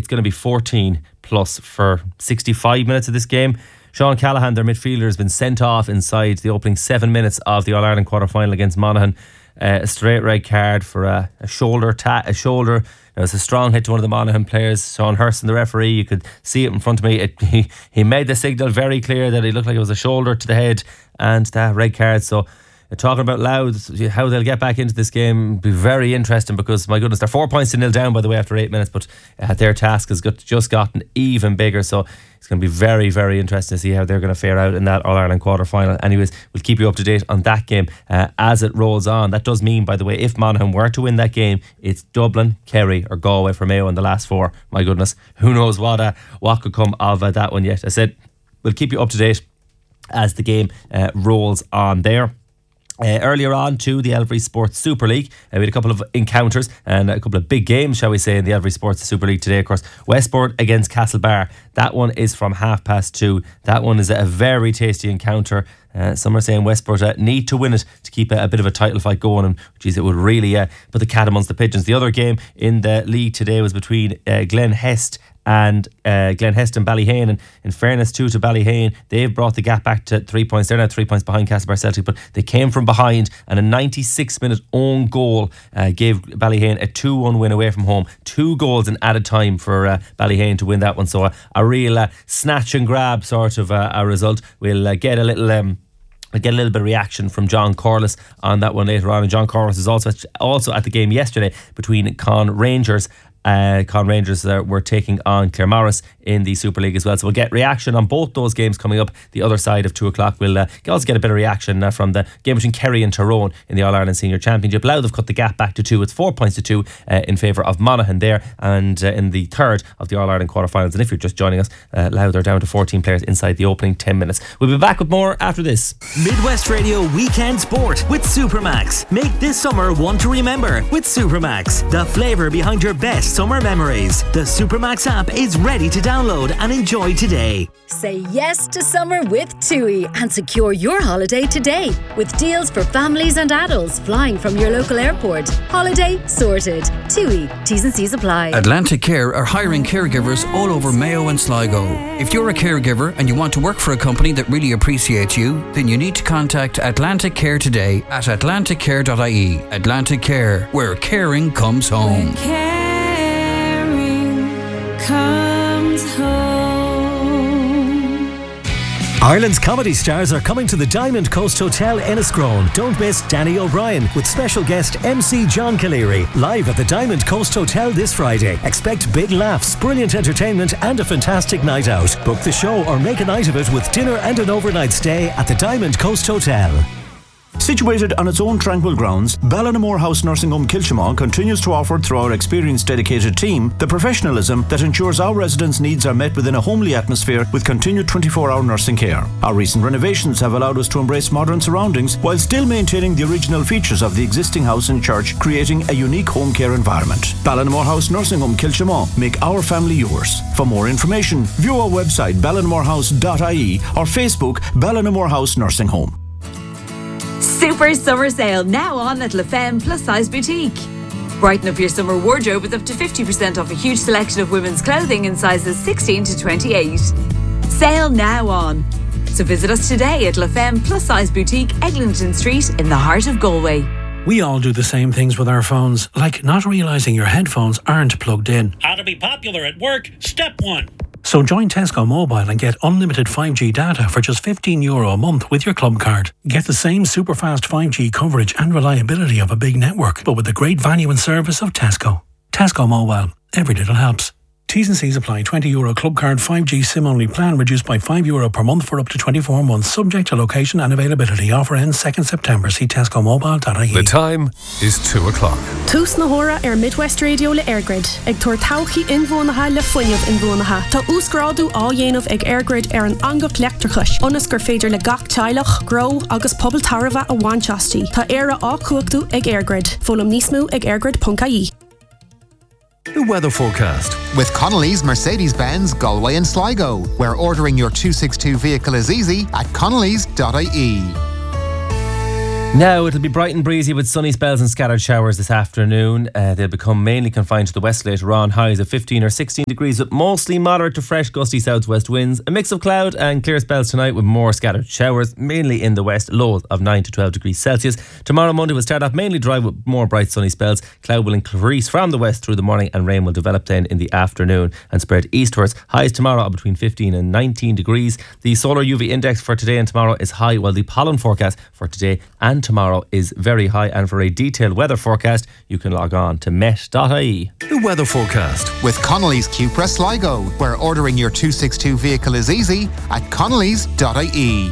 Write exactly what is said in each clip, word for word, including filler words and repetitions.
it's going to be fourteen plus for sixty-five minutes of this game. Sean Callahan, their midfielder, has been sent off inside the opening seven minutes of the All-Ireland quarter-final against Monaghan. Uh, a straight red card for a, a shoulder ta- a shoulder. It was a strong hit to one of the Monaghan players, Sean Hurston, the referee. You could see it in front of me. It, he, he made the signal very clear that it looked like it was a shoulder to the head and that red card. So uh, talking about Louth, how they'll get back into this game will be very interesting, because my goodness, they're four points to nil down by the way after eight minutes, but uh, their task has got, just gotten even bigger. So it's going to be very, very interesting to see how they're going to fare out in that All-Ireland quarter-final. Anyways, we'll keep you up to date on that game uh, as it rolls on. That does mean, by the way, if Monaghan were to win that game, it's Dublin, Kerry or Galway for Mayo in the last four. My goodness, who knows what uh, what could come of uh, that one yet. I said we'll keep you up to date as the game uh, rolls on there. Uh, earlier on to the Elvery Sports Super League, uh, we had a couple of encounters and a couple of big games, shall we say, in the Elvery Sports Super League today. Of course, Westport against Castlebar. That one is from half past two. That one is a very tasty encounter. Uh, some are saying Westport uh, need to win it to keep a, a bit of a title fight going, and geez, it would really uh, put the cat amongst the pigeons. The other game in the league today was between uh, Glen Hest and uh, Glen Hest and Ballyhane, and in fairness too to Ballyhane, they've brought the gap back to three points. They're now three points behind Castlebar Celtic, but they came from behind, and a ninety-six minute own goal uh, gave Ballyhane a two one win away from home. Two goals in added time for uh, Ballyhane to win that one. So uh, a real uh, snatch and grab sort of uh, a result. We'll uh, get a little um, We'll get a little bit of reaction from John Corliss on that one later on. And John Corliss is also also at the game yesterday between Con Rangers. Uh, Con Rangers uh, were taking on Claremorris in the Super League as well. So we'll get reaction on both those games coming up the other side of two o'clock. We'll uh, also get a bit of reaction uh, from the game between Kerry and Tyrone in the All-Ireland Senior Championship. Louth have cut the gap back to two. It's four points to two uh, in favour of Monaghan there, and uh, in the third of the All-Ireland quarter-finals. And if you're just joining us, uh, Louth are down to fourteen players inside the opening ten minutes. We'll be back with more after this. Midwest Radio Weekend Sport with Supermax. Make this summer one to remember with Supermax, the flavour behind your best summer memories. The Supermax app is ready to download and enjoy today. Say yes to summer with TUI and secure your holiday today with deals for families and adults flying from your local airport. Holiday sorted. TUI. T's and C's apply. Atlantic Care are hiring caregivers all over Mayo and Sligo. If you're a caregiver and you want to work for a company that really appreciates you, then you need to contact Atlantic Care today at atlantic care dot I E. Atlantic Care, where caring comes home. Comes home. Ireland's comedy stars are coming to the Diamond Coast Hotel Enniscrone. Don't miss Danny O'Brien with special guest M C John Caleri live at the Diamond Coast Hotel this Friday. Expect big laughs, brilliant entertainment and a fantastic night out. Book the show or make a night of it with dinner and an overnight stay at the Diamond Coast Hotel. Situated on its own tranquil grounds, Ballinamore House Nursing Home Kilshamon continues to offer, through our experienced dedicated team, the professionalism that ensures our residents' needs are met within a homely atmosphere with continued twenty-four hour nursing care. Our recent renovations have allowed us to embrace modern surroundings while still maintaining the original features of the existing house and church, creating a unique home care environment. Ballinamore House Nursing Home Kilshamon. Make our family yours. For more information, view our website ballinamore house dot I E or Facebook Ballinamore House Nursing Home. Super summer sale now on at La Femme Plus Size Boutique. Brighten up your summer wardrobe with up to fifty percent off a huge selection of women's clothing in sizes sixteen to twenty-eight. Sale now on. So visit us today at La Femme Plus Size Boutique, Eglinton Street in the heart of Galway. We all do the same things with our phones, like not realising your headphones aren't plugged in. How to be popular at work, step one. So join Tesco Mobile and get unlimited five G data for just fifteen euro a month with your club card. Get the same super fast five G coverage and reliability of a big network, but with the great value and service of Tesco. Tesco Mobile. Every little helps. T's and C's apply. twenty euro club card five G SIM only plan reduced by five euro per month for up to twenty-four months, subject to location and availability. Offer ends second September. See tesco mobile dot I E. The time is two o'clock. Tús na hora ar Midwest Radio le Airgrid. Ag tuair tauchi inbhuanacha le foiineamh inbhuanacha. Tá úscrádu á dhéanamh ag Airgrid ar an angach leachtrachas. Onas gur féidir le gach teilech, grow agus pobl tarva a bhainteastí. Tá éire á cuachtu ag Airgrid. Fólam níos mó ag airgrid dot I E. The weather forecast with Connolly's Mercedes-Benz Galway and Sligo, where ordering your two sixty-two vehicle is easy at connellys dot I E. Now it'll be bright and breezy with sunny spells and scattered showers this afternoon. Uh, they'll become mainly confined to the west later on. Highs of fifteen or sixteen degrees with mostly moderate to fresh gusty southwest winds. A mix of cloud and clear spells tonight with more scattered showers, mainly in the west. Lows of nine to twelve degrees Celsius. Tomorrow Monday will start off mainly dry with more bright sunny spells. Cloud will increase from the west through the morning and rain will develop then in the afternoon and spread eastwards. Highs tomorrow are between fifteen and nineteen degrees. The solar U V index for today and tomorrow is high, while the pollen forecast for today and tomorrow is very high. And for a detailed weather forecast, you can log on to met dot I E. The weather forecast with Connolly's Cupra Sligo, where ordering your two sixty-two vehicle is easy at connellys dot I E.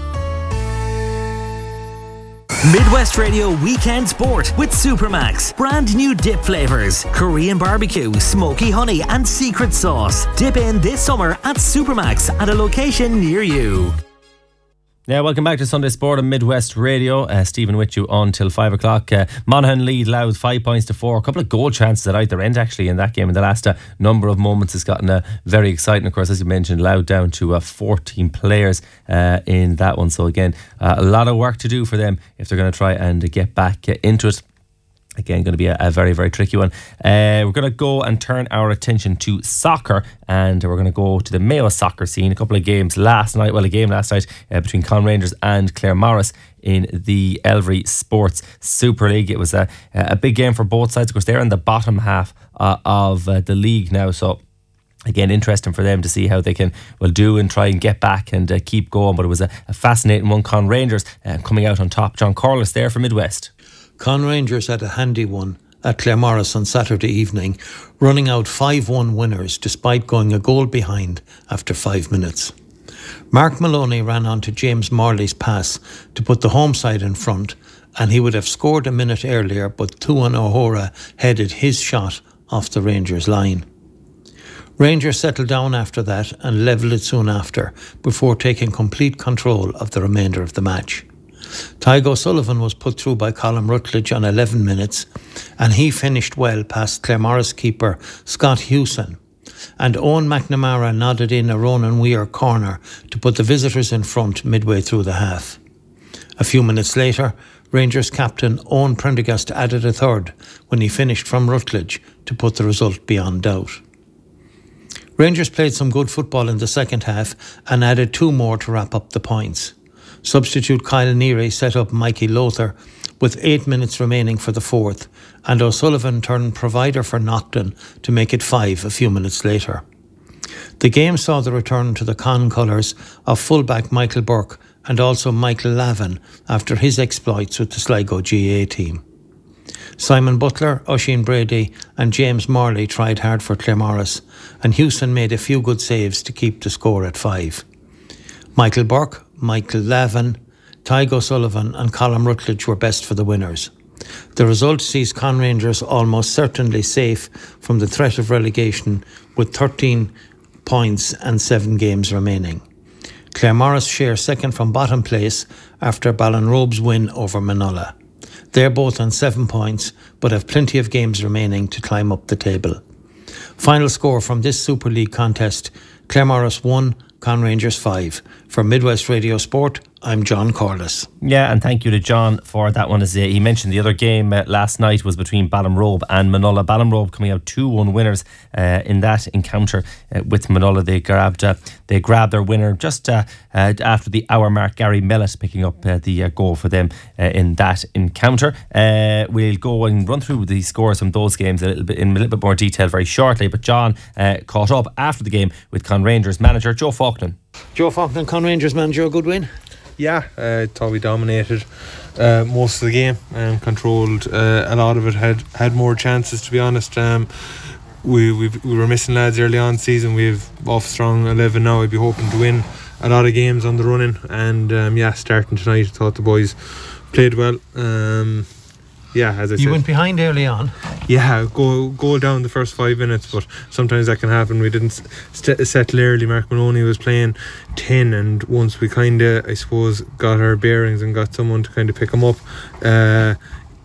Midwest Radio Weekend Sport with Supermax. Brand new dip flavours: Korean barbecue, smoky honey and secret sauce. Dip in this summer at Supermax at a location near you. Yeah, welcome back to Sunday Sport on Midwest Radio. Uh, Stephen with you on till five o'clock. Uh, Monaghan lead Louth five points to four. A couple of goal chances at either end actually in that game. In the last uh, number of moments, it's gotten uh, very exciting. Of course, as you mentioned, Louth down to uh, fourteen players uh, in that one. So again, uh, a lot of work to do for them if they're going to try and get back uh, into it. Again, going to be a, a very, very tricky one. Uh, we're going to go and turn our attention to soccer, and we're going to go to the Mayo soccer scene. A couple of games last night, well, a game last night uh, between Con Rangers and Claremorris in the Elvery Sports Super League. It was a, a big game for both sides. Of course, they're in the bottom half uh, of uh, the league now, so again, interesting for them to see how they can well do and try and get back and uh, keep going. But it was a, a fascinating one. Con Rangers uh, coming out on top. John Corliss there for Midwest. Con Rangers had a handy one at Claremorris on Saturday evening, running out five one winners despite going a goal behind after five minutes. Mark Maloney ran on to James Morley's pass to put the home side in front, and he would have scored a minute earlier, but Tuan O'Hora headed his shot off the Rangers line. Rangers settled down after that and levelled it soon after, before taking complete control of the remainder of the match. Tygo Sullivan was put through by Colm Rutledge on eleven minutes, and he finished well past Claremorris keeper Scott Hewson. And Owen McNamara nodded in a Ronan Weir corner to put the visitors in front midway through the half. A few minutes later, Rangers captain Owen Prendergast added a third when he finished from Rutledge to put the result beyond doubt. Rangers played some good football in the second half and added two more to wrap up the points. Substitute Kyle Neary set up Mikey Lothar with eight minutes remaining for the fourth, and O'Sullivan turned provider for Nocton to make it five a few minutes later. The game saw the return to the Con colours of fullback Michael Burke and also Michael Lavin after his exploits with the Sligo G A A team. Simon Butler, Oisin Brady and James Morley tried hard for Claremorris, and Hewson made a few good saves to keep the score at five. Michael Burke, Michael Lavin, Tygo Sullivan and Colm Rutledge were best for the winners. The result sees Con Rangers almost certainly safe from the threat of relegation with thirteen points and seven games remaining. Claremorris share second from bottom place after Ballinrobe's win over Manola. They're both on seven points but have plenty of games remaining to climb up the table. Final score from this Super League contest: Claremorris one, Con Rangers five. For Midwest Radio Sport, I'm John Corliss. Yeah, and thank you to John for that one. As uh, he mentioned, the other game uh, last night was between Ballinrobe and Manola. Ballinrobe coming out two one winners uh, in that encounter uh, with Manola. They grabbed uh, they grabbed their winner just uh, uh, after the hour mark. Gary Mellett picking up uh, the uh, goal for them uh, in that encounter. Uh, we'll go and run through the scores from those games a little bit in a little bit more detail very shortly. But John uh, caught up after the game with Con Rangers manager Joe Faulkner. Joe Faulkner, Con Rangers manager, a good win? Yeah, I uh, thought we dominated uh, most of the game and controlled uh, a lot of it. Had had more chances, to be honest. Um, we we've, we were missing lads early on in the season. We've off strong eleven now. I'd be hoping to win a lot of games on the running. And um, yeah, starting tonight, I thought the boys played well. Um, yeah, as I you said, you went behind early on. Yeah, go goal down the first five minutes, but sometimes that can happen. We didn't st- settle early. Mark Maloney was playing ten, and once we kind of, I suppose, got our bearings and got someone to kind of pick him up, uh,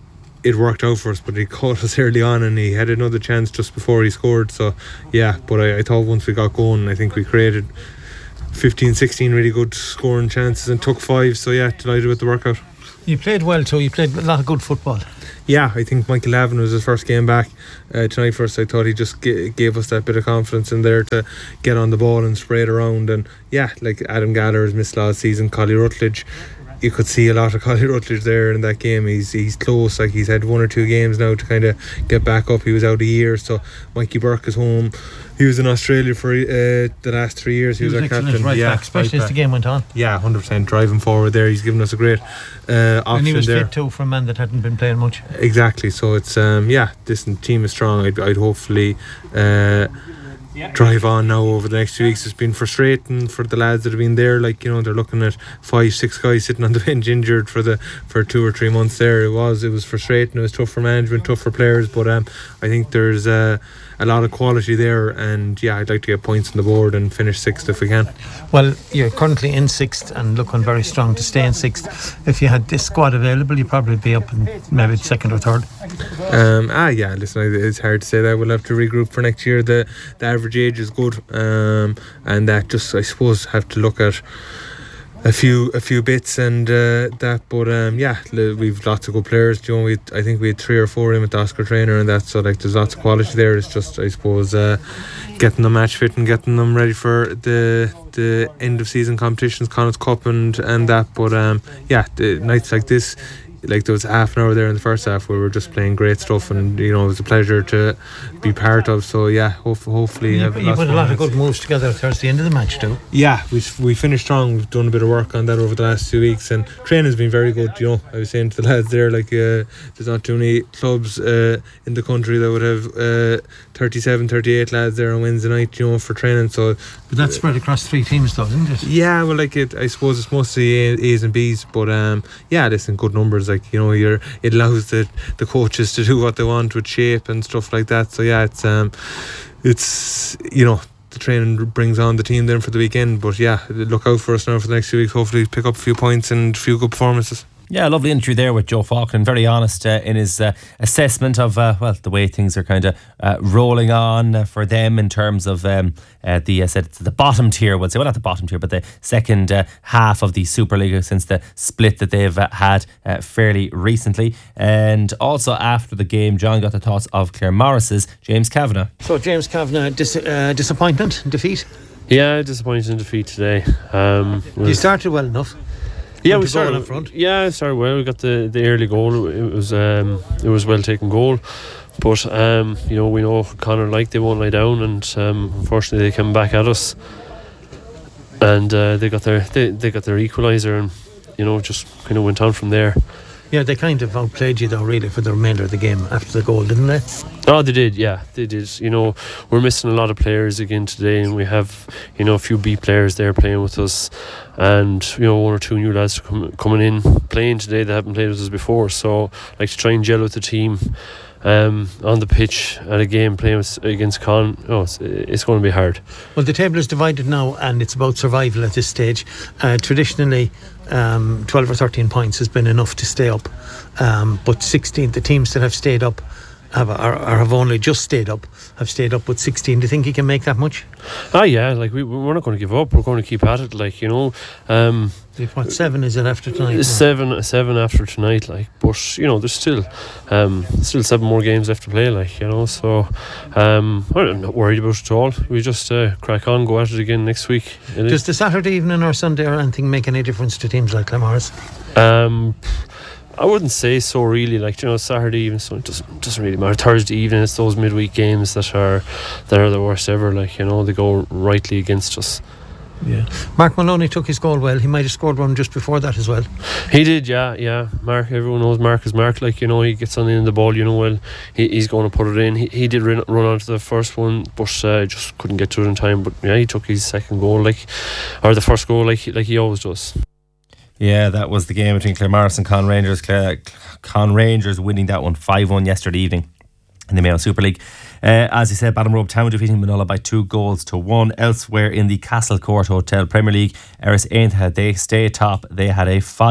it worked out for us. But he caught us early on, and he had another chance just before he scored. So yeah, but I, I thought once we got going, I think we created fifteen, sixteen really good scoring chances and took five. So yeah, delighted with the workout. You played well too. You played a lot of good football. Yeah, I think Michael Lavin was his first game back uh, tonight. First, I thought he just g- gave us that bit of confidence in there to get on the ball and spray it around. And yeah, like Adam Gallagher has missed last season. Collie Rutledge, you could see a lot of Collie Rutledge there in that game. He's he's close. Like he's had one or two games now to kind of get back up. He was out a year, so Mikey Burke is home. He was in Australia for uh, the last three years. He, he was, was our captain. Right yeah, back, especially right as the game went on. Yeah, one hundred percent driving forward there. He's given us a great uh, option and he was there. fit too for a man that hadn't been playing much. Exactly. So it's um, yeah, this team is strong. I'd, I'd hopefully uh, drive on now over the next few weeks. It's been frustrating for the lads that have been there. Like, you know, they're looking at five, six guys sitting on the bench injured for the for two or three months there. It was it was frustrating. It was tough for management, tough for players. But um, I think there's uh, a lot of quality there, and yeah, I'd like to get points on the board and finish sixth if we can. Well, you're currently in sixth and looking very strong to stay in sixth. If you had this squad available, you'd probably be up in maybe second or third. Um, ah, yeah. Listen, it's hard to say that. We'll have to regroup for next year. The the average age is good, um, and that just I suppose have to look at a few a few bits and uh, that. But um, yeah, we've lots of good players. You know, we I think we had three or four in with the Oscar trainer and that. So like, there's lots of quality there. It's just I suppose uh, getting them match fit and getting them ready for the the end of season competitions, Connacht Cup and and that. But um, yeah, the nights like this. Like there was half an hour there in the first half where we were just playing great stuff, and you know it was a pleasure to be part of. So yeah, hope, hopefully you, have you put a lot of good moves together towards the end of the match too. Yeah, we we finished strong. We've done a bit of work on that over the last two weeks, and training's been very good. You know, I was saying to the lads there, like uh, there's not too many clubs uh, in the country that would have uh, thirty-seven, thirty-eight lads there on Wednesday night, you know, for training. So, but that's spread across three teams, though, isn't it? Yeah, well, like it, I suppose it's mostly A's and B's, but um, yeah, listen, good numbers. Like, you know, you're it allows the the coaches to do what they want with shape and stuff like that. So yeah, it's um, it's you know. The training brings on the team then for the weekend, but yeah, look out for us now for the next few weeks. Hopefully pick up a few points and a few good performances. Yeah, lovely interview there with Joe Faulkner. Very honest uh, in his uh, assessment of uh, well the way things are kind of uh, rolling on uh, for them in terms of um, uh, the uh, said it's the bottom tier. Would say well not the bottom tier, but the second uh, half of the Super League since the split that they've uh, had uh, fairly recently. And also after the game, John got the thoughts of Clare Morris's James Kavanagh. So James Kavanagh, dis- uh, disappointment, defeat. Yeah, disappointing defeat today. Um, you started well enough. Yeah, we started in front. Yeah, it started well. We got the, the early goal. It was um, it was well taken goal, but um, you know we know Connor like they won't lie down, and um, unfortunately they came back at us, and uh, they got their they, they got their equaliser, and you know just kind of went on from there. Yeah, they kind of outplayed you though, really, for the remainder of the game after the goal, didn't they? Oh, they did, yeah, they did. You know, we're missing a lot of players again today, and we have, you know, a few B players there playing with us, and you know, one or two new lads com- coming in playing today that haven't played with us before. So, like to try and gel with the team um, on the pitch at a game playing with, against Con. Oh, it's, it's going to be hard. Well, the table is divided now, and it's about survival at this stage. Uh, traditionally. Um, twelve or thirteen points has been enough to stay up, um, but sixteen, the teams that have stayed up have, or, or have only just stayed up have stayed up with sixteen. Do you think you can make that much? Ah, yeah, like we, we're not going to give up. We're going to keep at it, like, you know. Um, what, seven is it after tonight? Seven, no? seven after tonight, like, but you know, there's still um, still seven more games left to play, like, you know, so um, I'm not worried about it at all. We just uh, crack on, go at it again next week. Does the Saturday evening or Sunday or anything make any difference to teams like Claremorris? Um, I wouldn't say so, really. Like, you know, Saturday evening, so it doesn't doesn't really matter. Thursday evening, it's those midweek games that are that are the worst ever. Like, you know, they go rightly against us. Yeah. Mark Maloney took his goal well. He might have scored one just before that as well. He did, yeah, yeah. Mark, everyone knows Mark is Mark. Like, you know, he gets on in the ball, you know, well, he, he's going to put it in. He, he did run, run onto the first one, but uh, just couldn't get to it in time. But yeah, he took his second goal, like, or the first goal, like, like he always does. Yeah, that was the game between Claremorris and Con Rangers. Clare, Con Rangers winning that one five one yesterday evening in the Mayo Super League. Uh, as you said, Ballinrobe Town defeating Manola by two goals to one. Elsewhere in the Castle Court Hotel Premier League, Eris Aintree, they stay top. They had a five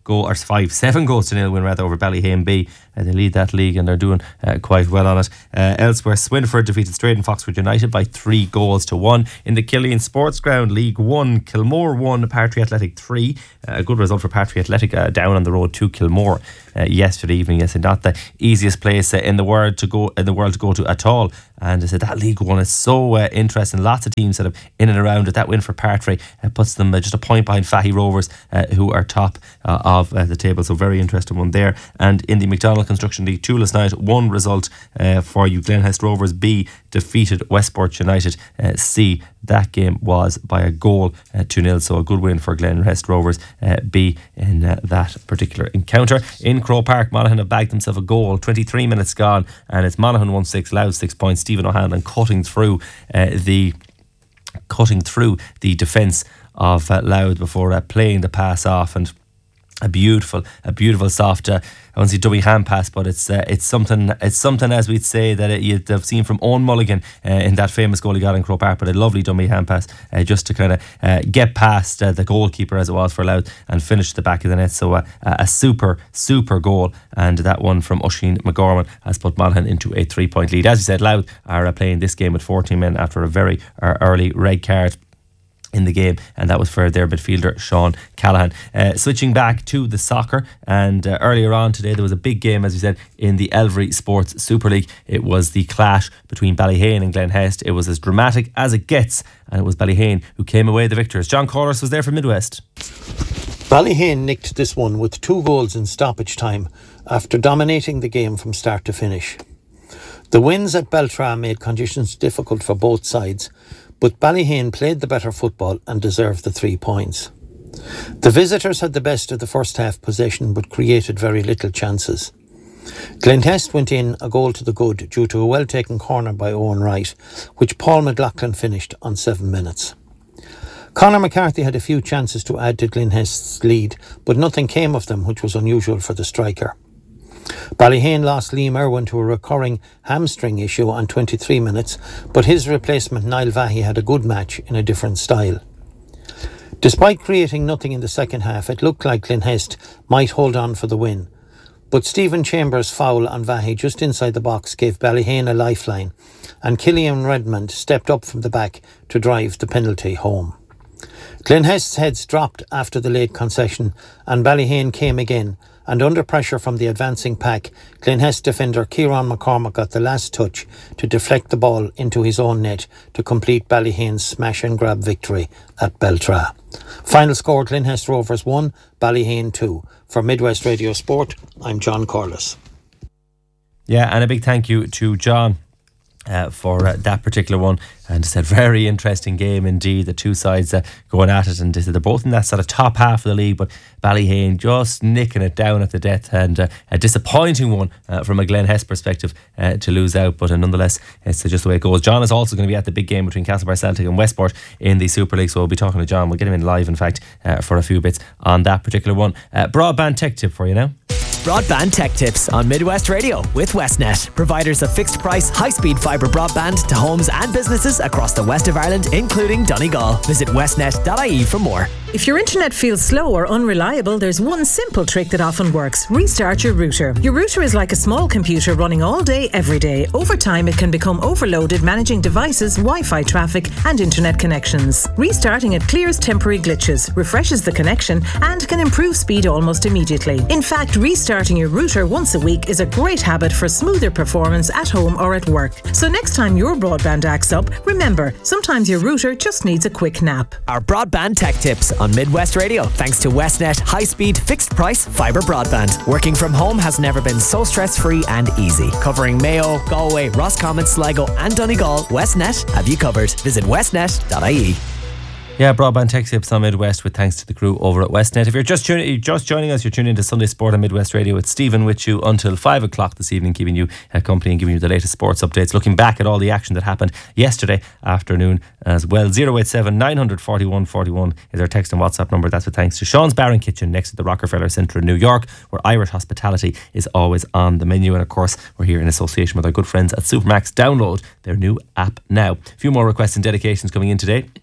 goal, or five, seven goals to nil win rather over Ballyhane B. Uh, they lead that league and they're doing uh, quite well on it. Uh, elsewhere, Swinford defeated Straight and Foxford United by three goals to one. In the Killeen Sports Ground, League One, Kilmore one, Partry Athletic three. Uh, a good result for Partry Athletic uh, down on the road to Kilmore uh, yesterday evening. I said not the easiest place uh, in the world to go in the world to go to at all. And I said that League One is so uh, interesting. Lots of teams that have in and around it. That win for Partry uh, puts them uh, just a point behind Fahy Rovers, uh, who are top uh, of uh, the table. So very interesting one there. And in the McDonald Construction League two last night, one result uh, for you. Glenhest Rovers B defeated Westport United uh, C. That game was by a goal uh, to nil. So a good win for Glenhest Rovers uh, B in uh, that particular encounter. In Croke Park, Monaghan have bagged themselves a goal. twenty-three minutes gone, and it's Monaghan one six, Louth six points. Stephen O'Hanlon cutting through uh, the cutting through the defence of uh, Louth before uh, playing the pass off, and a beautiful, a beautiful soft. Uh, I won't say dummy hand pass, but it's uh, it's something. It's something as we'd say that it, you'd have seen from Owen Mulligan uh, in that famous goal he got in Croke Park. But a lovely dummy hand pass uh, just to kind of uh, get past uh, the goalkeeper as it was for Louth and finish the back of the net. So uh, a super, super goal, and that one from Oisin McGorman has put Monaghan into a three-point lead. As you said, Louth are uh, playing this game with fourteen men after a very uh, early red card in the game, and that was for their midfielder Sean Callahan. Uh, switching back to the soccer, and uh, earlier on today there was a big game, as we said, in the Elvery Sports Super League. It was the clash between Ballyhane and Glenhest. It was as dramatic as it gets, and it was Ballyhane who came away the victors. John Corliss was there for Midwest. Ballyhane nicked this one with two goals in stoppage time after dominating the game from start to finish. The wins at Beltra made conditions difficult for both sides, but Ballyhane played the better football and deserved the three points. The visitors had the best of the first half possession but created very little chances. Glenhest went in a goal to the good due to a well-taken corner by Owen Wright, which Paul McLaughlin finished on seven minutes. Conor McCarthy had a few chances to add to Glenhest's lead, but nothing came of them, which was unusual for the striker. Ballyhane lost Liam Irwin to a recurring hamstring issue on twenty-three minutes, but his replacement Niall Vahy had a good match in a different style. Despite creating nothing in the second half, it looked like Glenhest might hold on for the win, but Stephen Chambers' foul on Vahy just inside the box gave Ballyhane a lifeline, and Killian Redmond stepped up from the back to drive the penalty home. Glenhest's heads dropped after the late concession, and Ballyhane came again, and under pressure from the advancing pack, Glenhest defender Kieran McCormack got the last touch to deflect the ball into his own net to complete Ballyhane's smash and grab victory at Beltra. Final score: Glenhest Rovers one, Ballyhane two. For Midwest Radio Sport, I'm John Corliss. Yeah, and a big thank you to John Uh, for uh, that particular one, and it's a very interesting game indeed. The two sides uh, going at it, and they're both in that sort of top half of the league, but Ballyhane just nicking it down at the death, and uh, a disappointing one uh, from a Glenhest perspective uh, to lose out, but uh, nonetheless it's uh, just the way it goes. John is also going to be at the big game between Castlebar Celtic and Westport in the Super League, so we'll be talking to John. We'll get him in live, in fact, uh, for a few bits on that particular one. uh, Broadband tech tip for you now. Broadband Tech Tips on Midwest Radio with Westnet, providers of fixed price, high speed fibre broadband to homes and businesses across the west of Ireland, including Donegal. Visit westnet dot I E for more. If your internet feels slow or unreliable, there's one simple trick that often works. Restart your router. Your router is like a small computer running all day, every day. Over time, it can become overloaded managing devices, Wi-Fi traffic and internet connections. Restarting it clears temporary glitches, refreshes the connection and can improve speed almost immediately. In fact, restarting your router once a week is a great habit for smoother performance at home or at work. So next time your broadband acts up, remember, sometimes your router just needs a quick nap. Our Broadband Tech Tips on Midwest Radio, thanks to Westnet high-speed, fixed-price fibre broadband. Working from home has never been so stress-free and easy. Covering Mayo, Galway, Roscommon, Sligo and Donegal, Westnet have you covered. Visit westnet dot I E. Yeah, Broadband Tech Tips on Midwest with thanks to the crew over at Westnet. If you're just tuning, just joining us, you're tuning into Sunday Sport on Midwest Radio with Stephen with you until five o'clock this evening, keeping you uh, company and giving you the latest sports updates, looking back at all the action that happened yesterday afternoon as well. zero eight seven nine four one four one is our text and WhatsApp number. That's with thanks to Sean's Bar and Kitchen next to the Rockefeller Centre in New York, where Irish hospitality is always on the menu. And of course, we're here in association with our good friends at Supermax. Download their new app now. A few more requests and dedications coming in today.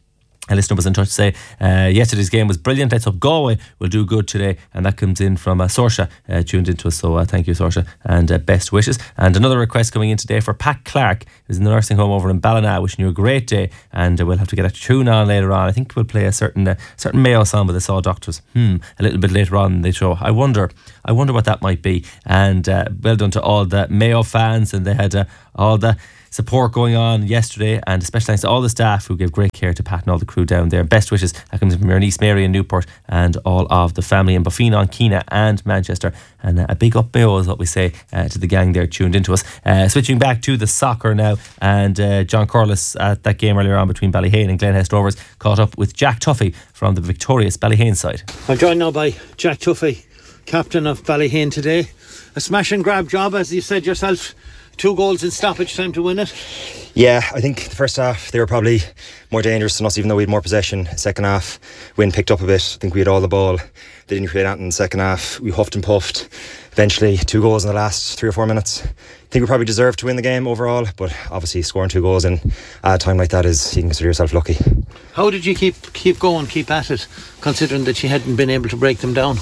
A listener was in touch to say uh, yesterday's game was brilliant. Let's hope Galway will do good today. And that comes in from uh, Sorsha, uh, tuned into us. So uh, thank you, Sorsha, and uh, best wishes. And another request coming in today for Pat Clark, who's in the nursing home over in Ballina, wishing you a great day. And uh, we'll have to get a tune on later on. I think we'll play a certain uh, certain Mayo song with the Saw Doctors. Hmm, a little bit later on in the show. I wonder, I wonder what that might be. And uh, well done to all the Mayo fans, and they had uh, all the support going on yesterday, and special thanks to all the staff who gave great care to Pat and all the crew down there. Best wishes. That comes from your niece Mary in Newport and all of the family in Buffina, Keena and Manchester. And uh, a big up Mayo is what we say uh, to the gang there tuned into us. Uh, switching back to the soccer now, and uh, John Corliss at that game earlier on between Ballyhane and Glenhest Rovers caught up with Jack Tuffy from the victorious Ballyhane side. I'm joined now by Jack Tuffy, captain of Ballyhane today. A smash and grab job, as you said yourself. Two goals in stoppage time to win it. Yeah, I think the first half they were probably more dangerous than us, even though we had more possession. Second half, wind picked up a bit. I think we had all the ball. They didn't create anything in the second half. We huffed and puffed. Eventually, two goals in the last three or four minutes. I think we probably deserved to win the game overall, but obviously scoring two goals in a time like that is, you can consider yourself lucky. How did you keep keep going, keep at it, considering that you hadn't been able to break them down?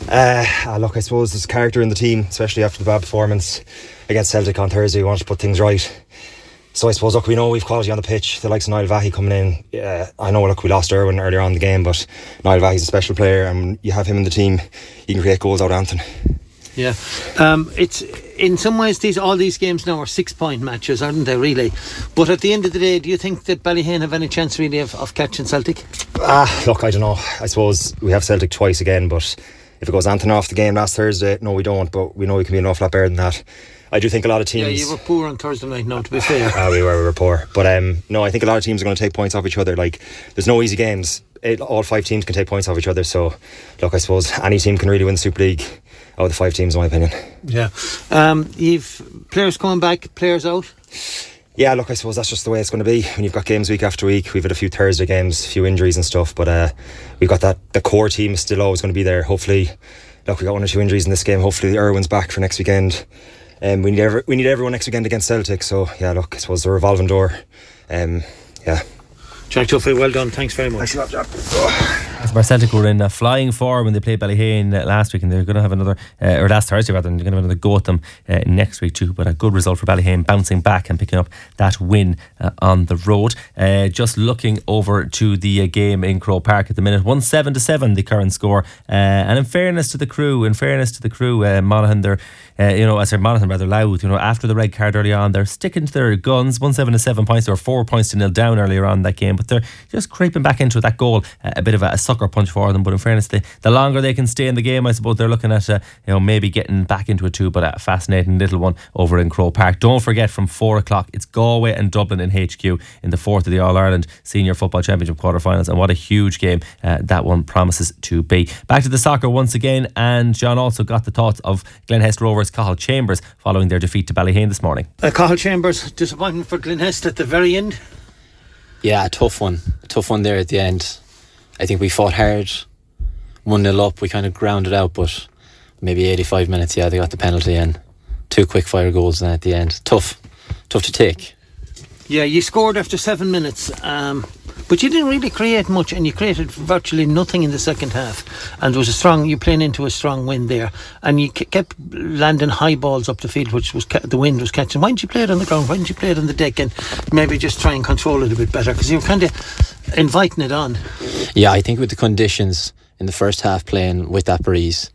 Uh, look, I suppose there's character in the team, especially after the bad performance against Celtic on Thursday. We wanted to put things right. So I suppose, look, we know we've quality on the pitch. The likes of Niall Vahy coming in. Uh, I know, look, we lost Irwin earlier on in the game, but Niall Vahy's a special player, and you have him in the team, you can create goals out of Anton. Yeah, um, it's in some ways these all these games now are six point matches, aren't they, really? But at the end of the day, do you think that Ballyhane have any chance really of, of catching Celtic? Ah, look, I don't know. I suppose we have Celtic twice again, but if it goes Anton off the game last Thursday, no, we don't. But we know we can be an awful lot better than that. I do think a lot of teams. Yeah, you were poor on Thursday night. Now, to be fair, ah, we were we were poor, but um, no, I think a lot of teams are going to take points off each other. Like, there's no easy games. It, all five teams can take points off each other. So, look, I suppose any team can really win the Super League out of the five teams, in my opinion. Yeah, um, you've players coming back, players out. Yeah, look, I suppose that's just the way it's going to be when you've got games week after week. We've had a few Thursday games, a few injuries and stuff, but uh, we've got that. The core team is still always going to be there. Hopefully, look, we got one or two injuries in this game. Hopefully, Irwin's back for next weekend. Um, we need every, we need everyone next weekend against Celtic. So yeah, look, I suppose the revolving door. Um, yeah. Jack Tuffy, well done. Thanks very much. Thanks a lot, Jack. As Marceltic were in uh, flying form when they played Ballyhane uh, last week, and they're going to have another, uh, or last Thursday rather, and they're going to have another go at them uh, next week too. But a good result for Ballyhane, bouncing back and picking up that win uh, on the road. Uh, just looking over to the uh, game in Croke Park at the minute, one seven to seven the current score. Uh, and in fairness to the crew, in fairness to the crew, uh, Monaghan, they're uh, you know, I said Monaghan rather loud. You know, after the red card early on, they're sticking to their guns. One seven to seven points. They were four points to nil down earlier on in that game, but they're just creeping back into that goal. Uh, a bit of a, a sucker punch for them. But in fairness, the, the longer they can stay in the game, I suppose they're looking at uh, you know, maybe getting back into it too. But a fascinating little one over in Croke Park. Don't forget, from four o'clock, it's Galway and Dublin in H Q in the fourth of the All Ireland Senior Football Championship quarterfinals, and what a huge game uh, that one promises to be. Back to the soccer once again, and John also got the thoughts of Glenhest Rovers Cathal Chambers following their defeat to Ballyhane this morning. Uh, Cathal Chambers, disappointment for Glenhest at the very end. Yeah, a tough one. A tough one there at the end. I think we fought hard. one nil up, we kind of grounded out, but maybe eighty-five minutes, yeah, they got the penalty and two quick fire goals then at the end. Tough. Tough to take. Yeah, you scored after seven minutes, um, but you didn't really create much, and you created virtually nothing in the second half. And there was a strong, you playing into a strong wind there, and you kept landing high balls up the field, which was ca- the wind was catching. Why didn't you play it on the ground? Why didn't you play it on the deck and maybe just try and control it a bit better? Because you were kind of inviting it on. Yeah, I think with the conditions in the first half playing with that breeze,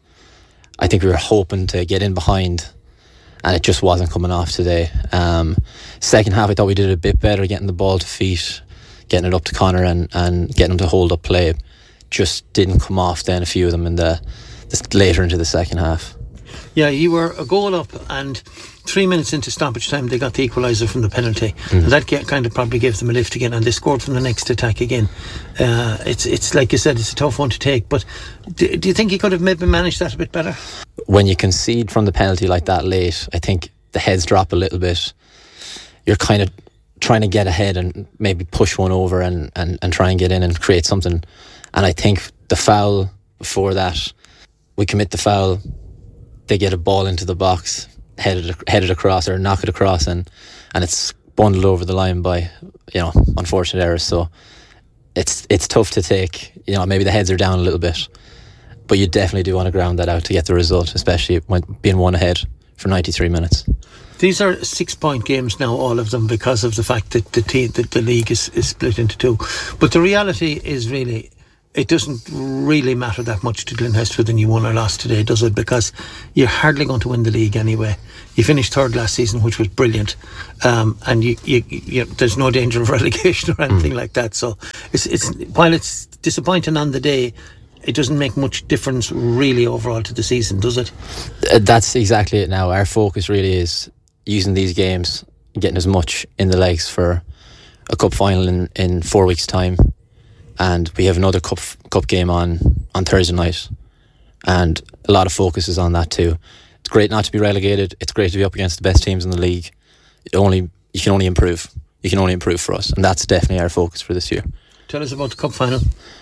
I think we were hoping to get in behind, and it just wasn't coming off today. Um, second half, I thought we did a bit better getting the ball to feet, getting it up to Connor and, and getting him to hold up play. Just didn't come off then, a few of them in the, the later into the second half. Yeah, you were a goal up, and three minutes into stoppage time they got the equaliser from the penalty, mm. and that kind of probably gave them a lift again, and they scored from the next attack again. Uh, it's it's like you said, it's a tough one to take, but do, do you think you could have maybe managed that a bit better? When you concede from the penalty like that late, I think the heads drop a little bit. You're kind of trying to get ahead and maybe push one over and, and, and try and get in and create something. And I think the foul before that, we commit the foul, they get a ball into the box, headed headed across or knock it across, and, and it's bundled over the line by, you know, unfortunate errors. So it's it's tough to take. You know, maybe the heads are down a little bit, but you definitely do want to ground that out to get the result, especially when being one ahead for ninety-three minutes. These are six-point games now, all of them, because of the fact that the team, that the league is, is split into two. But the reality is really, it doesn't really matter that much to Glenhest whether you won or lost today, does it? Because you're hardly going to win the league anyway. You finished third last season, which was brilliant, um, and you, you, you, there's no danger of relegation or anything mm. like that. So it's, it's while it's disappointing on the day, it doesn't make much difference really overall to the season, does it? Uh, that's exactly it now. Our focus really is using these games, getting as much in the legs for a cup final in, in four weeks' time. And we have another cup cup game on, on Thursday night. And a lot of focus is on that too. It's great not to be relegated. It's great to be up against the best teams in the league. It only You can only improve. You can only improve for us. And that's definitely our focus for this year. Tell us about the cup final.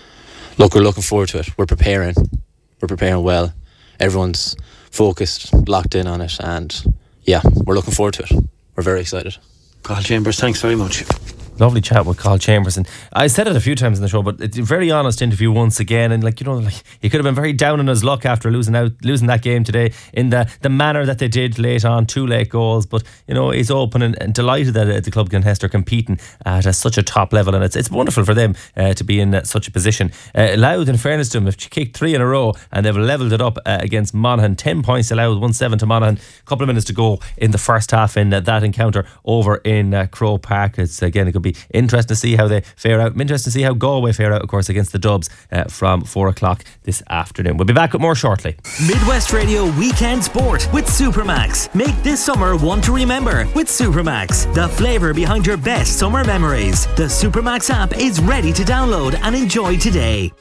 Look, we're looking forward to it. We're preparing. We're preparing well. Everyone's focused, locked in on it, and yeah, we're looking forward to it. We're very excited. Carl Chambers, thanks very much. Lovely chat with Carl Chambers, and I said it a few times in the show, but it's a very honest interview once again. And like you know, like he could have been very down on his luck after losing out, losing that game today in the the manner that they did late on, two late goals. But you know, he's open and, and delighted that uh, the club Glenhest are competing at a, such a top level, and it's it's wonderful for them uh, to be in uh, such a position. Uh, Louth, in fairness to them, have kicked three in a row and they've levelled it up uh, against Monaghan. Ten points to Louth, one seven to Monaghan. A couple of minutes to go in the first half in uh, that encounter over in uh, Crow Park. It's again, it could be interesting to see how they fare out. I'm interested to see how Galway fare out, of course, against the Dubs uh, from four o'clock this afternoon. We'll be back with more shortly. Midwest Radio Weekend Sport with Supermax. Make this summer one to remember with Supermax, the flavour behind your best summer memories. The Supermax app is ready to download and enjoy today.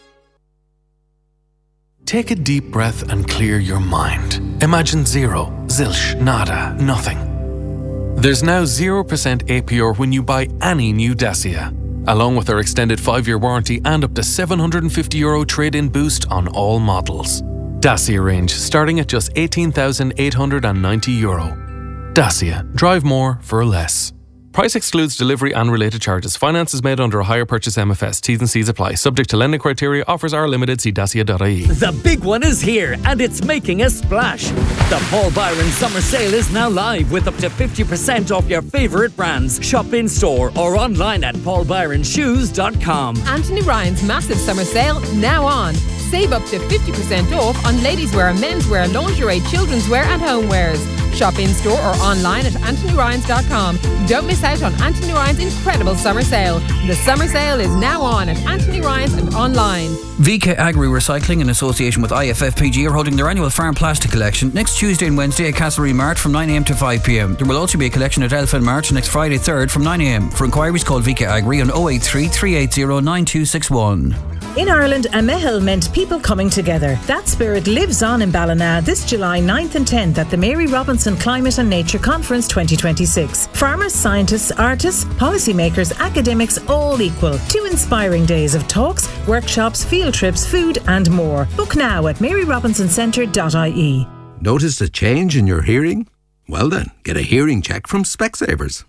Take a deep breath and clear your mind. Imagine zero, zilch, nada, nothing. There's now zero percent A P R when you buy any new Dacia, along with our extended five-year warranty and up to seven hundred fifty euro trade-in boost on all models. Dacia range starting at just eighteen thousand eight hundred ninety euro. Dacia. Drive more for less. Price excludes delivery and related charges. Finance is made under a hire purchase M F S. T's and C's apply. Subject to lending criteria. Offers are limited. See dacia dot I E. The big one is here and it's making a splash. The Paul Byron Summer Sale is now live with up to fifty percent off your favourite brands. Shop in store or online at paul byron shoes dot com. Anthony Ryan's massive summer sale now on. Save up to fifty percent off on ladies' wear, men's wear, lingerie, children's wear and homewares. Shop in store or online at anthony ryans dot com. Don't miss out on Anthony Ryan's incredible summer sale. The summer sale is now on at Anthony Ryan's and online. V K Agri Recycling, in association with I F F P G, are holding their annual farm plastic collection next Tuesday and Wednesday at Castlereagh Mart from nine a m to five p m. There will also be a collection at Elfin Mart next Friday third from nine a m. For inquiries, call V K Agri on oh eight three, three eight zero, nine two six one. In Ireland, a mehel meant people coming together. That spirit lives on in Ballina this July ninth and tenth at the Mary Robinson Climate and Nature Conference twenty twenty-six. Farmers, scientists, artists, policymakers, academics, all equal. Two inspiring days of talks, workshops, field trips, food and more. Book now at mary robinson centre dot I E. Noticed a change in your hearing? Well then, get a hearing check from Specsavers.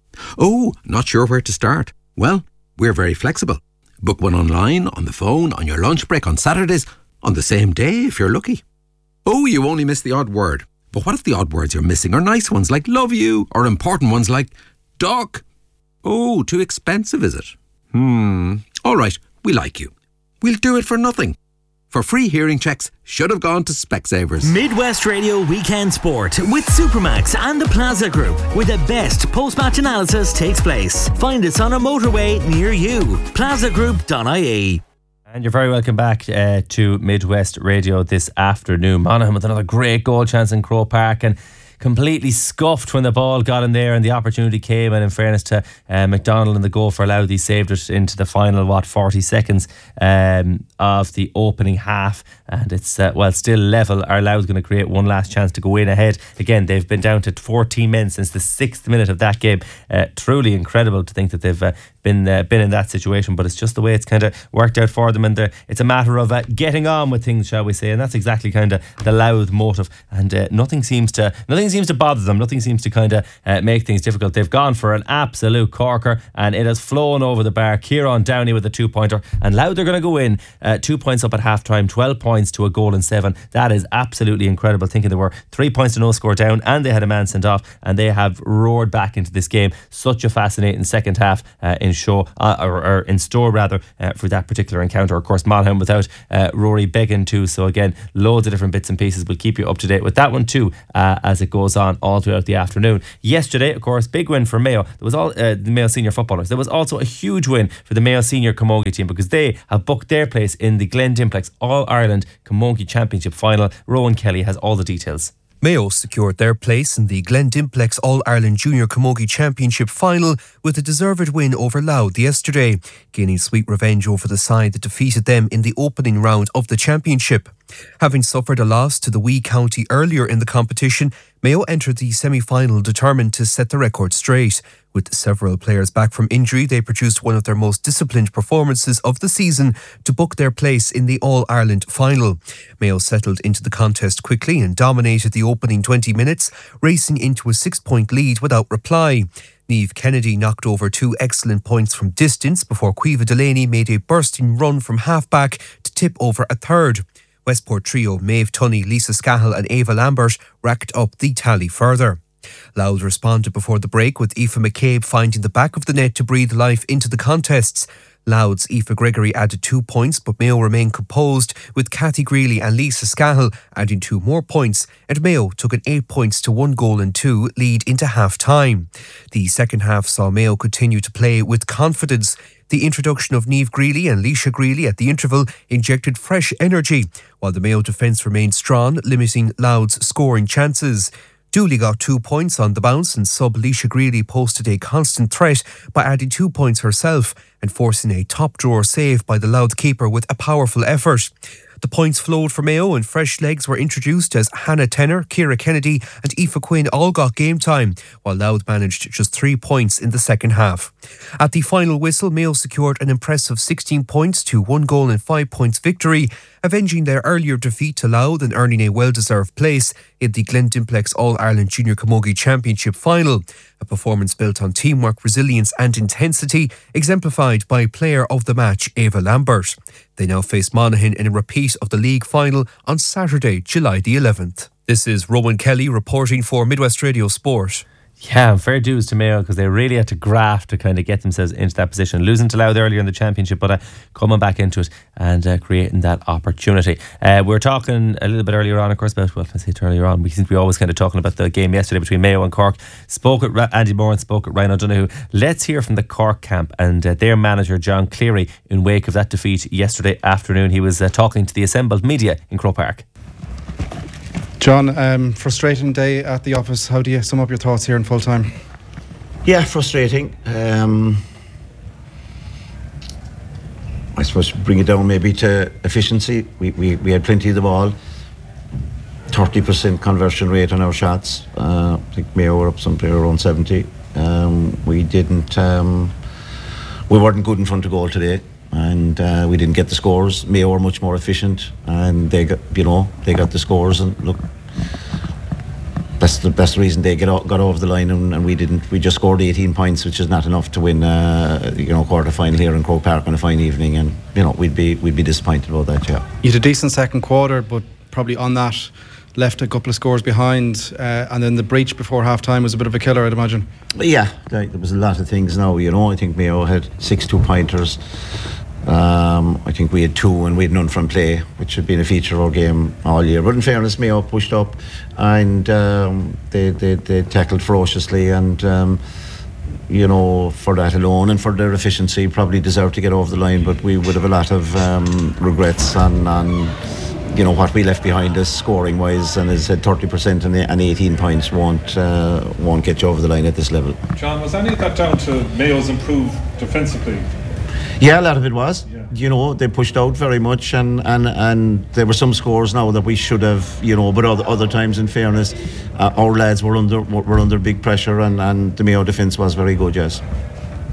Oh, not sure where to start? Well, we're very flexible. Book one online, on the phone, on your lunch break, on Saturdays, on the same day if you're lucky. Oh, you only missed the odd word. But what if the odd words you're missing are nice ones like love you, or important ones like doc? Oh, too expensive, is it? Hmm. All right, we like you. We'll do it for nothing. For free hearing checks, should have gone to Specsavers. Midwest Radio Weekend Sport with Supermax and the Plaza Group, where the best post-match analysis takes place. Find us on a motorway near you. plaza group dot I E. And you're very welcome back uh, to Midwest Radio this afternoon. Monaghan with another great goal chance in Crow Park, and completely scuffed when the ball got in there and the opportunity came, and in fairness to uh, McDonald and the goal for Louth, he saved it into the final, what, forty seconds um, of the opening half, and it's, uh, well, still level. Are Louth going to create one last chance to go in ahead? Again, they've been down to fourteen men since the sixth minute of that game. Uh, truly incredible to think that they've uh, been uh, been in that situation, but it's just the way it's kind of worked out for them, and the, it's a matter of uh, getting on with things, shall we say, and that's exactly kind of the Louth motive, and uh, nothing seems to nothing seems to bother them, nothing seems to kind of uh, make things difficult. They've gone for an absolute corker, and it has flown over the bar. Kieran Downey with a two-pointer, and Louth are going to go in uh, two points up at half-time, twelve points to a goal and seven. That is absolutely incredible, thinking they were three points to no score down, and they had a man sent off, and they have roared back into this game. Such a fascinating second half uh, in show uh, or, or in store rather uh, for that particular encounter. Of course, Monaghan without uh, Rory Beggan too, so again, loads of different bits and pieces. We'll keep you up to date with that one too uh, as it goes on all throughout the afternoon. Yesterday, of course, big win for Mayo. There was all uh, the Mayo senior footballers. There was also a huge win for the Mayo senior camogie team, because they have booked their place in the Glen Dimplex All-Ireland Camogie Championship final. Rowan Kelly has all the details. Mayo secured their place in the Glen Dimplex All-Ireland Junior Camogie Championship final with a deserved win over Louth yesterday, gaining sweet revenge over the side that defeated them in the opening round of the championship. Having suffered a loss to the Wee County earlier in the competition, Mayo entered the semi-final determined to set the record straight. With several players back from injury, they produced one of their most disciplined performances of the season to book their place in the All-Ireland final. Mayo settled into the contest quickly and dominated the opening twenty minutes, racing into a six-point lead without reply. Niamh Kennedy knocked over two excellent points from distance before Caoimhe Delaney made a bursting run from half-back to tip over a third. Westport trio Maeve Tunney, Lisa Scahill and Ava Lambert racked up the tally further. Louth responded before the break, with Aoife McCabe finding the back of the net to breathe life into the contests. Louth's Aoife Gregory added two points, but Mayo remained composed, with Cathy Greeley and Lisa Scahill adding two more points, and Mayo took an eight points to one goal and two lead into half-time. The second half saw Mayo continue to play with confidence. The introduction of Niamh Greeley and Leisha Greeley at the interval injected fresh energy, while the Mayo defence remained strong, limiting Louth's scoring chances. Dooley got two points on the bounce, and sub Leisha Greeley posted a constant threat by adding two points herself and forcing a top-drawer save by the Louth keeper with a powerful effort. The points flowed for Mayo, and fresh legs were introduced as Hannah Tenner, Ciara Kennedy and Aoife Quinn all got game time, while Louth managed just three points in the second half. At the final whistle, Mayo secured an impressive sixteen points to one goal and five points victory, avenging their earlier defeat to Louth and earning a well-deserved place in the Glen Dimplex All-Ireland Junior Camogie Championship final, a performance built on teamwork, resilience and intensity, exemplified by player of the match Ava Lambert. They now face Monaghan in a repeat of the league final on Saturday, July the eleventh. This is Rowan Kelly reporting for Midwest Radio Sport. Yeah, fair dues to Mayo, because they really had to graft to kind of get themselves into that position. Losing to Louth earlier in the championship, but uh, coming back into it and uh, creating that opportunity. Uh, we were talking a little bit earlier on, of course, about, well, I say it earlier on, we seem to be always kind of talking about the game yesterday between Mayo and Cork. Spoke at Ra- Andy Moran, spoke at Ryan O'Donoghue. Let's hear from the Cork camp and uh, their manager, John Cleary, in wake of that defeat yesterday afternoon. He was uh, talking to the assembled media in Croke Park. John, um, frustrating day at the office. How do you sum up your thoughts here in full time? Yeah, frustrating. Um, I suppose bring it down maybe to efficiency. We we, we had plenty of the ball. thirty percent conversion rate on our shots. Uh, I think Mayo were up something around seventy. Um, we didn't. Um, we weren't good in front of goal today. And uh, we didn't get the scores. Mayo were much more efficient, and they got, you know, they got the scores. And look, that's the best reason they get got over the line, and, and we didn't. We just scored eighteen points, which is not enough to win, uh, you know, quarter final here in Croke Park on a fine evening. And you know, we'd be we'd be disappointed about that. Yeah, you had a decent second quarter, but probably on that left a couple of scores behind, uh, and then the breach before half time was a bit of a killer, I'd imagine. Yeah, there was a lot of things now. You know, I think Mayo had six two pointers. Um, I think we had two and we had none from play, which had been a feature of our game all year. But in fairness, Mayo pushed up and um, they, they they tackled ferociously, and um, you know, for that alone and for their efficiency, probably deserved to get over the line. But we would have a lot of um, regrets on, on you know, what we left behind us scoring wise. And as I said, thirty percent and, and eighteen points won't uh, won't get you over the line at this level. John, was any of that down to Mayo's improved defensively? Yeah, a lot of it was. Yeah. You know, they pushed out very much, and, and, and there were some scores now that we should have, you know, but other, other times, in fairness, uh, our lads were under were under big pressure, and, and the Mayo defence was very good, yes.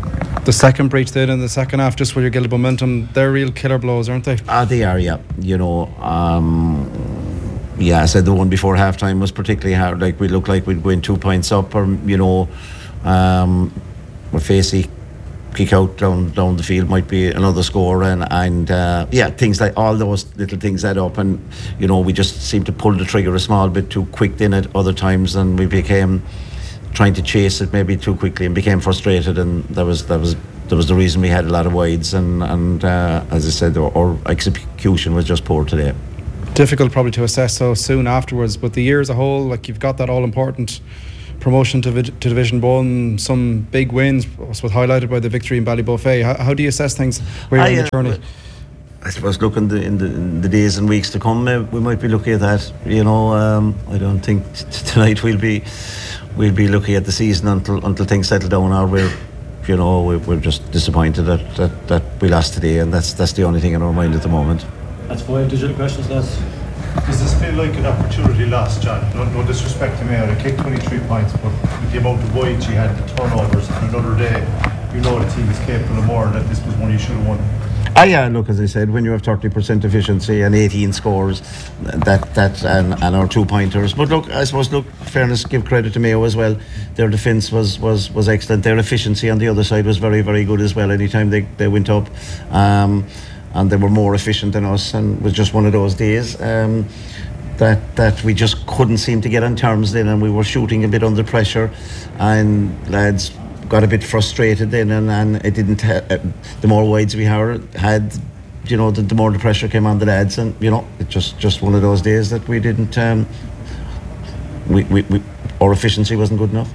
The second breach then in the second half, just where you get the momentum, they're real killer blows, aren't they? Ah, they are, yeah. You know, um, yeah, I said the one before half-time was particularly hard. Like, we looked like we'd go in two points up, or, you know, um, we're facing kick out down down the field might be another score, and and uh, yeah, things like all those little things add up, and you know, we just seemed to pull the trigger a small bit too quick then at other times, and we became trying to chase it maybe too quickly and became frustrated, and that was that was that was the reason we had a lot of wides, and and uh, as I said, our, our execution was just poor today. Difficult probably to assess so soon afterwards, but the year as a whole, like, you've got that all important promotion to, to Division One, some big wins, was highlighted by the victory in Ballybofey. How, how do you assess things where you're in the journey? I suppose looking the, in, the, in the days and weeks to come, uh, we might be looking at that. You know, um, I don't think t- tonight we'll be we'll be looking at the season until until things settle down, or we're you know we're, we're just disappointed that, that that we lost today, and that's that's the only thing in our mind at the moment. That's five digital questions, lads. Does this feel like an opportunity lost, John? No, no disrespect to Mayo, they kicked twenty-three points, but with the amount of wides you had, the turnovers, on another day, you know the team is capable of more, and that this was one you should have won. Ah, yeah, look, as I said, when you have thirty percent efficiency and eighteen scores, that that and, and our two pointers. But look, I suppose, look, fairness, give credit to Mayo as well. Their defence was, was, was excellent. Their efficiency on the other side was very, very good as well. Anytime they, they went up, um, and they were more efficient than us, and it was just one of those days um, that that we just couldn't seem to get on terms then, and we were shooting a bit under pressure, and lads got a bit frustrated then, and, and it didn't ha- uh, the more wides we had, you know, the, the more the pressure came on the lads, and you know, it just just one of those days that we didn't um, we, we, we our efficiency wasn't good enough.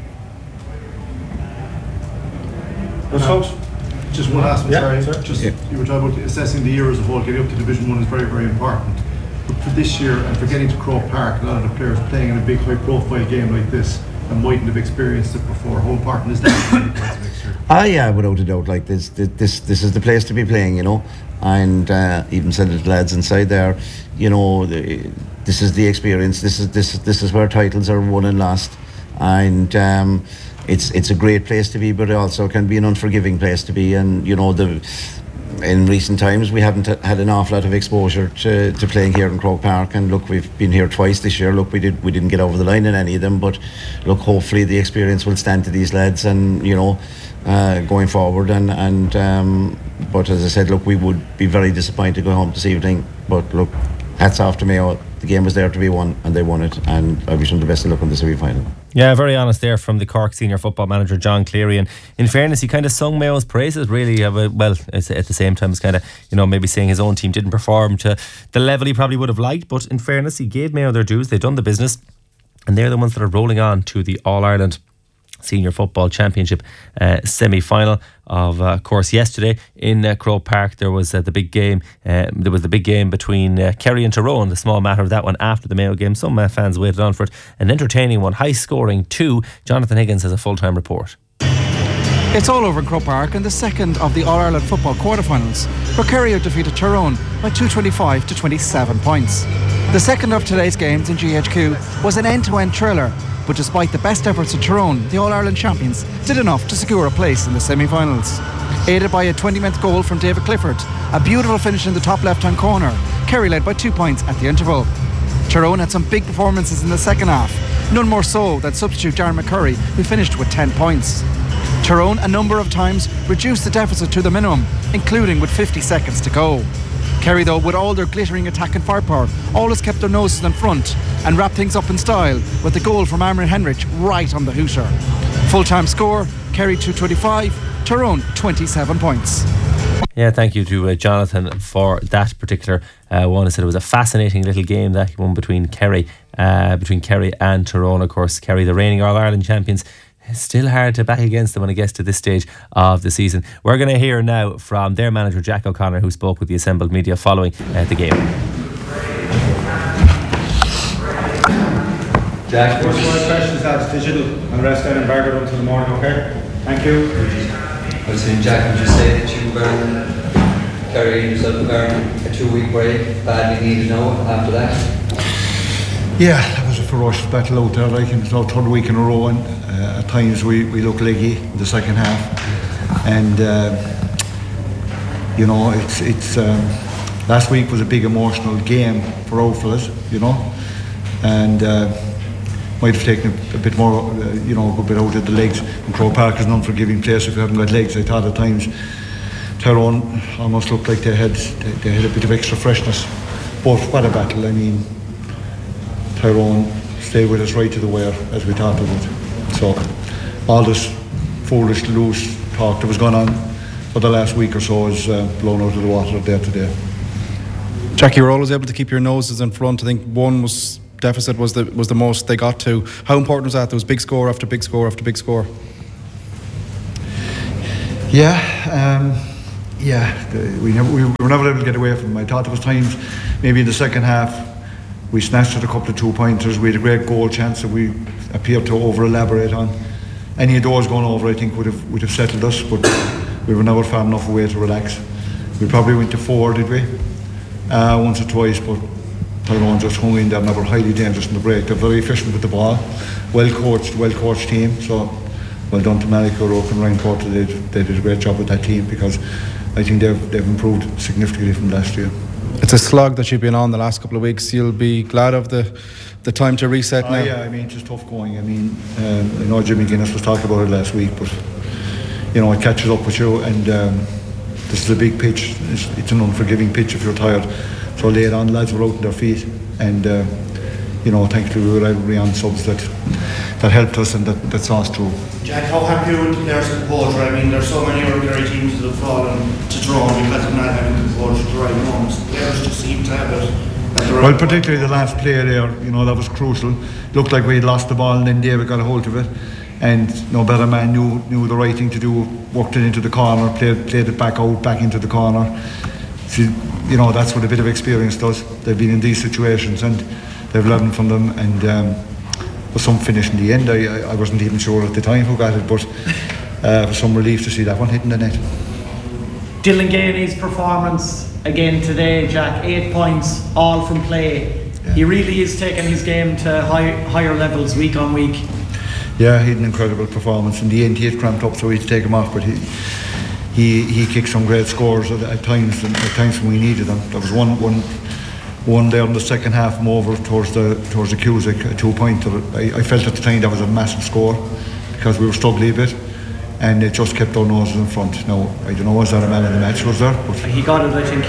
Well, folks, just one last one, Yeah, sorry. sorry. Just, Yeah. you were talking about assessing the year as a whole. Getting up to Division One is very, very important. But for this year, and for getting to Croke Park, a lot of the players playing in a big, high-profile game like this and mightn't have experienced it before. How important is that for next year? Ah, yeah, without a doubt. Like this, this, this is the place to be playing, you know. And uh, even said to the lads inside there, you know, the, this is the experience. This is this this is where titles are won and lost, and um, it's it's a great place to be, but it also can be an unforgiving place to be. And you know, the in recent times we haven't had an awful lot of exposure to, to playing here in Croke Park, and look, we've been here twice this year. Look, we did we didn't get over the line in any of them, but look, hopefully the experience will stand to these lads, and you know, uh, going forward. And and um, but as I said, look, we would be very disappointed going home this evening. But look, hats off to Mayo. The game was there to be won, and they won it. And I wish them the best of luck in the semi-final. Yeah, very honest there from the Cork senior football manager John Cleary, and in fairness, he kind of sung Mayo's praises really. Well, at the same time, it's kind of, you know, maybe saying his own team didn't perform to the level he probably would have liked, but in fairness, he gave Mayo their dues. They've done the business, and they're the ones that are rolling on to the All-Ireland Senior Football Championship uh, semi-final. Of uh, course, yesterday in uh, Croke Park there was uh, the big game. Uh, there was the big game between uh, Kerry and Tyrone. The small matter of that one after the Mayo game. Some uh, fans waited on for it. An entertaining one, high scoring too. Jonathan Higgins has a full-time report. It's all over in Croke Park in the second of the All-Ireland football quarterfinals, where Kerry have defeated Tyrone by two twenty-five to twenty-seven points. The second of today's games in G H Q was an end-to-end thriller, but despite the best efforts of Tyrone, the All-Ireland champions did enough to secure a place in the semi-finals. Aided by a twenty-minute goal from David Clifford, a beautiful finish in the top left-hand corner, Kerry led by two points at the interval. Tyrone had some big performances in the second half, none more so than substitute Darren McCurry, who finished with ten points. Tyrone a number of times reduced the deficit to the minimum, including with fifty seconds to go. Kerry, though, with all their glittering attack and firepower, always kept their noses in front and wrapped things up in style with the goal from Amran Henrich right on the hooter. Full-time score, Kerry two twenty-five, Tyrone twenty-seven points. Yeah, thank you to uh, Jonathan for that particular uh, one. I said it was a fascinating little game, that one between Kerry, uh, between Kerry and Tyrone. Of course, Kerry, the reigning All-Ireland champions. It's still hard to back against them when it gets to this stage of the season. We're going to hear now from their manager Jack O'Connor, who spoke with the assembled media following uh, the game. Jack, first one questions, that's digital and rest down embargoed until the morning, okay? Thank you. I was saying, Jack, would you say that you were carrying yourself a two-week break, badly needed now after that? Yeah, that was a ferocious battle out there. Like, it's our third week in a row, and uh, at times we, we look leggy in the second half. and uh, you know, it's it's. Um, last week was a big emotional game for our fellas, you know, and uh, might have taken a, a bit more, uh, you know, a bit out of the legs. And Croke Park is an unforgiving place if you haven't got legs. I thought at times Tyrone almost looked like they had they, they had a bit of extra freshness. But what a battle! I mean, Tyrone stayed with us right to the wire as we thought it would. So all this foolish, loose talk that was going on for the last week or so is uh, blown out of the water there today. Jackie, you were always able to keep your noses in front. I think one was deficit was the was the most they got to. How important was that? There was big score after big score after big score. Yeah, um, yeah. The, we never we were never able to get away from them. I thought there was times, maybe in the second half, we snatched at a couple of two pointers. We had a great goal chance that we appeared to over elaborate on. Any of those going over, I think, would have would have settled us, but we were never far enough away to relax. We probably went to four, did we? Uh, once or twice, but Tyrone just hung in there and they were highly dangerous in the break. They're very efficient with the ball, well coached, well coached team. So well done to Malika O'Rourke and Ryan Porter. They did, they did a great job with that team because I think they've they've improved significantly from last year. It's a slog that you've been on the last couple of weeks. You'll be glad of the the time to reset now. Uh, yeah, I mean it's just tough going. I mean um, I know Jimmy Guinness was talking about it last week, but you know it catches up with you and. Um, This is a big pitch. It's, it's an unforgiving pitch if you're tired. So late on, lads were out on their feet, and uh, you know, thankfully we were able to be on subs that that helped us and that, that saw us through. Jack, how happy are you with the players' composure? I mean, there's so many ordinary teams that have fallen to draw because of not having composure at the right moments. The players just seem to have it. Well, particularly the last play there, you know, that was crucial. Looked like we had lost the ball, and then David got a hold of it. And no better man knew knew the right thing to do, worked it into the corner, played played it back out, back into the corner. So, you know, that's what a bit of experience does. They've been in these situations and they've learned from them. And um, with some finish in the end, I, I wasn't even sure at the time who got it, but uh, it was some relief to see that one hitting the net. Dylan Gainey's performance again today, Jack, eight points, all from play. Yeah. He really is taking his game to high, higher levels week on week. Yeah, he had an incredible performance. In the end, he had cramped up, so he had to take him off. But he he he kicked some great scores at, at times. And at times when we needed them, there was one one one there in the second half, from over towards the towards the Cusack, a two pointer. I, I felt at the time that was a massive score because we were struggling a bit, and it just kept our noses in front. Now I don't know, was that a man of the match? Was there? But he got it, I think.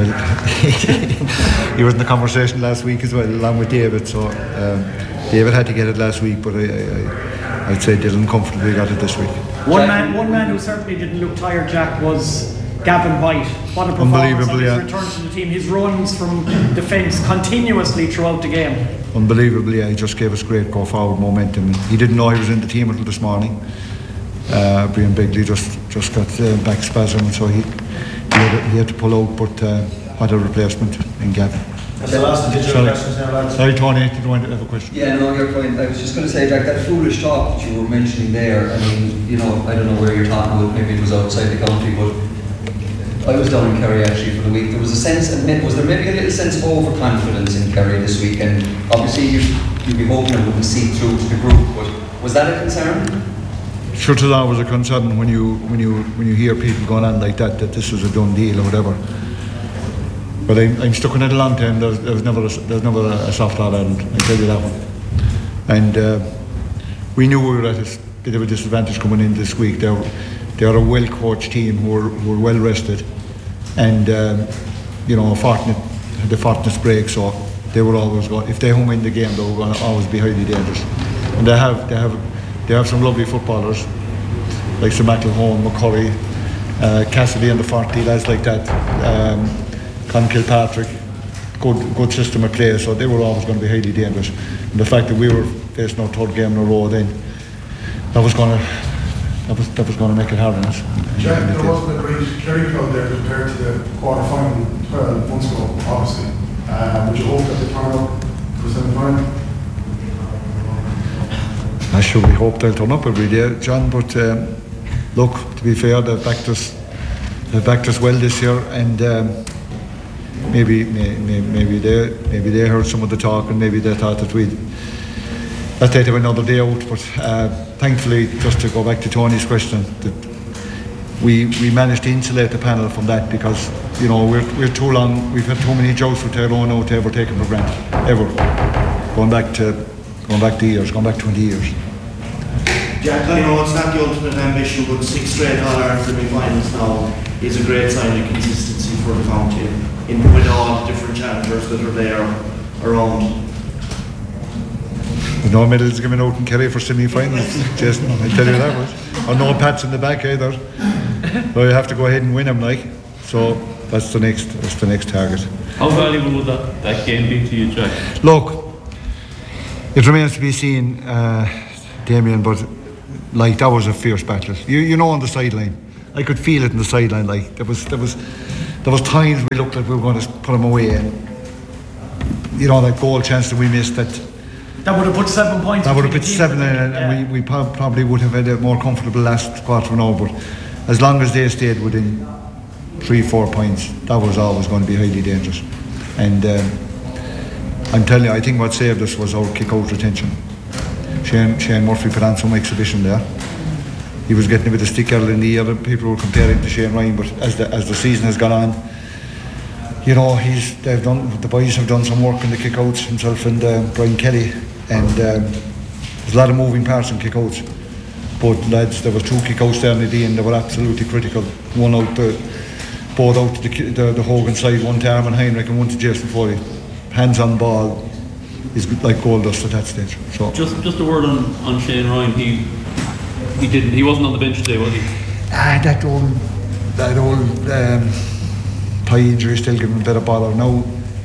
Well, he was in the conversation last week as well, along with David. So um, David had to get it last week, but I. I, I I'd say Dylan comfortably got it this week. One man, one man who certainly didn't look tired, Jack, was Gavin White. What a performance on his yeah. return to the team. His runs from defence continuously throughout the game. Unbelievably, yeah, he just gave us great go-forward momentum. He didn't know he was in the team until this morning. Uh, Brian Begley just just got uh, back spasm, so he he had, he had to pull out. But uh, what a replacement in Gavin. That's the last digital questions now, lads. Sorry, Tony, did you want to have a question? Yeah, no, your point. I was just going to say, Jack, that foolish talk that you were mentioning there, I mean, you know, I don't know where you're talking about, maybe it was outside the country, but I was down in Kerry actually for the week. There was a sense, was there maybe a little sense of overconfidence in Kerry this week? And obviously you'd, you'd be hoping it wouldn't seep through to the group, but was that a concern? Sure, to that was a concern when you when you when you hear people going on like that, that this was a done deal or whatever. But I'm, I'm stuck in it a long time. There's, there's never a, there's never a soft Ireland, I tell you that one. And uh, we knew we were at a bit of a disadvantage coming in this week. They're they're a well coached team who are who are well rested, and um, you know, fortunate the fortunate break. So they were always going. If they hung in the game, they were going to always be highly dangerous. And they have they have they have some lovely footballers like Sir McElhone, McCurry, uh, Cassidy, and the forty lads like that. Um, Con Kilpatrick, good good system of play, so they were always going to be highly dangerous. And the fact that we were facing our third game in a row, then that was going to that was that was going to make it hard on us. Jack, there wasn't a great Kerry crowd there compared to the quarter final twelve months ago, obviously. Uh, would you hope that they turn up for the semi final? I sure we hope they'll turn up every day, John. But um, look, to be fair, they've backed us they've backed us well this year, and. Um, Maybe, maybe, maybe they, maybe they heard some of the talk, and maybe they thought that we'd that they'd have another day out. But uh, thankfully, just to go back to Tony's question, that we, we managed to insulate the panel from that because, you know, we're, we're too long, we've had too many jokes with Tyrone now to ever taken for granted, ever. Going back to, going back to years, going back twenty years. Jack, I know it's not the ultimate ambition, but six straight All-Ireland semi-finals now is a great sign of consistency for the county, in with all the different challengers that are there around. No medals given out in Kerry for semi-finals, Jason, I tell you that much. Or no pats in the back either. So you have to go ahead and win them, like. So that's the next, that's the next target. How valuable would that, that game be to you, Jack? Look, it remains to be seen, uh, Damien, but like that was a fierce battle. You you know on the sideline, I could feel it in the sideline. Like there was there was there was times we looked like we were going to put them away, and you know that goal chance that we missed that. That would have put seven points. That would have put seven, and, and yeah. we, we probably would have had a more comfortable last quarter now. But as long as they stayed within three, four points, that was always going to be highly dangerous. And um, I'm telling you, I think what saved us was our kick-out retention. Shane, Shane Murphy put on some exhibition there. He was getting a bit of stick early in the year. People were comparing to Shane Ryan, but as the as the season has gone on, you know, he's they've done the boys have done some work in the kick-outs, himself and uh, Brian Kelly, and um, there's a lot of moving parts in kick-outs. But lads, there were two kick-outs there in the end that were absolutely critical. One out the, both out to the, the, the Hogan side, one to Armin Heinrich and one to Jason Foley. Hands on ball is like gold dust at that stage. So just just a word on, on Shane Ryan. He he didn't he wasn't on the bench today, was he? Ah, that old that old um, thigh injury still giving him a bit of bother. Now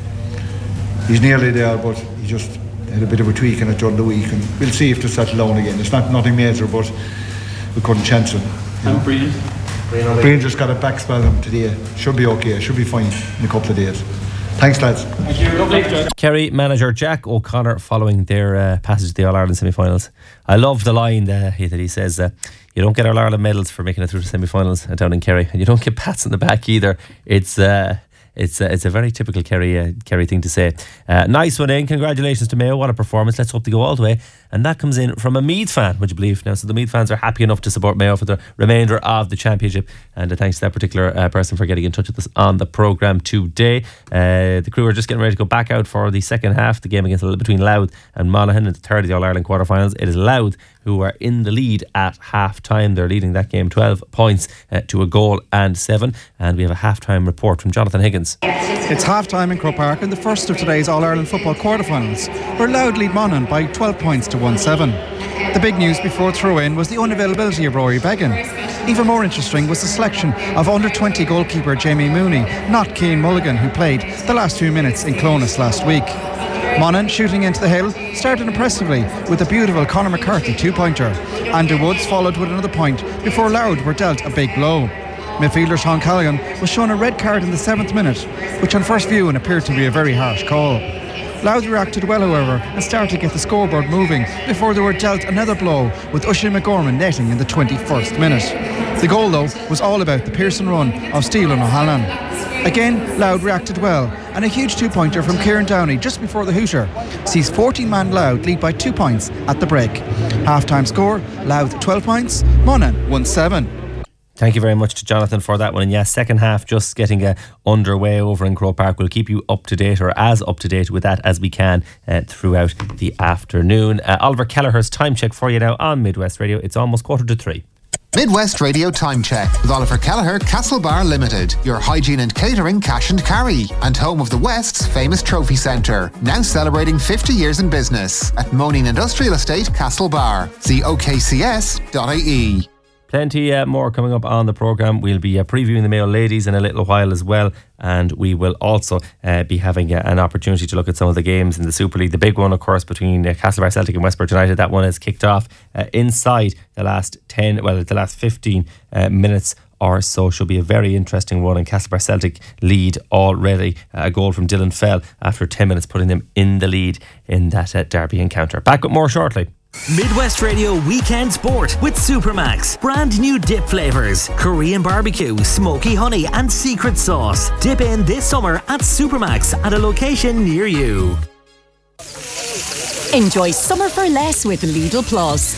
he's nearly there, but he just had a bit of a tweak in it during the week, and we'll see if they settle down again. It's not nothing major, but we couldn't chance it. And Brian? Brian just got a back spell him today. Should be okay. Should be fine in a couple of days. Thanks, lads. Thank you. Lovely. Kerry manager Jack O'Connor following their uh, passage to the All-Ireland semi-finals. I love the line uh, he, that he says, uh, you don't get All-Ireland medals for making it through the semi-finals down in Kerry, and you don't get pats on the back either. It's uh, it's uh, it's a very typical Kerry uh, Kerry thing to say. Uh, nice one in. Congratulations to Mayo. What a performance. Let's hope they go all the way. And that comes in from a Meath fan, would you believe? Now, so the Meath fans are happy enough to support Mayo for the remainder of the championship. And uh, thanks to that particular uh, person for getting in touch with us on the programme today. Uh, the crew are just getting ready to go back out for the second half, the game against between Louth and Monaghan in the third of the All-Ireland quarterfinals. It is Louth who are in the lead at half-time. They're leading that game twelve points uh, to a goal and seven. And we have a half-time report from Jonathan Higgins. It's half-time in Croke Park in the first of today's All-Ireland football quarterfinals, where Louth lead Monaghan by twelve points to one seven. The big news before throw-in was the unavailability of Rory Began. Even more interesting was the selection of under twenty goalkeeper Jamie Mooney, not Cian Mulligan, who played the last two minutes in Clonus last week. Monaghan, shooting into the hill, started impressively with a beautiful Conor McCarthy two-pointer. Andrew Woods followed with another point before Louth were dealt a big blow. Midfielder Sean Callaghan was shown a red card in the seventh minute, which on first viewing appeared to be a very harsh call. Louth reacted well, however, and started to get the scoreboard moving before they were dealt another blow with Usheen McGorman netting in the twenty-first minute. The goal, though, was all about the Pearson run of Stephen O'Halloran. Again, Louth reacted well, and a huge two-pointer from Kieran Downey just before the hooter sees fourteen-man Louth lead by two points at the break. Half-time score, Louth twelve points, Monaghan one seven. Thank you very much to Jonathan for that one. And yes, second half just getting uh, underway over in Croke Park. We'll keep you up to date, or as up to date with that as we can uh, throughout the afternoon. Uh, Oliver Kelleher's time check for you now on Midwest Radio. It's almost quarter to three. Midwest Radio Time Check with Oliver Kelleher, Castlebar Limited, your hygiene and catering cash and carry, and home of the West's famous trophy centre, now celebrating fifty years in business at Moaning Industrial Estate, Castlebar. See o k c s dot i e. Plenty uh, more coming up on the programme. We'll be uh, previewing the Mayo ladies in a little while as well, and we will also uh, be having uh, an opportunity to look at some of the games in the Super League. The big one, of course, between uh, Castlebar Celtic and Westport United. That one has kicked off uh, inside the last ten, well, the last fifteen uh, minutes or so. Should be a very interesting one, and Castlebar Celtic lead already. Uh, a goal from Dylan Fell after ten minutes, putting them in the lead in that uh, derby encounter. Back with more shortly. Midwest Radio Weekend Sport with Supermax. Brand new dip flavours: Korean barbecue, smoky honey and secret sauce. Dip in this summer at Supermax at a location near you. Enjoy summer for less with Lidl Plus.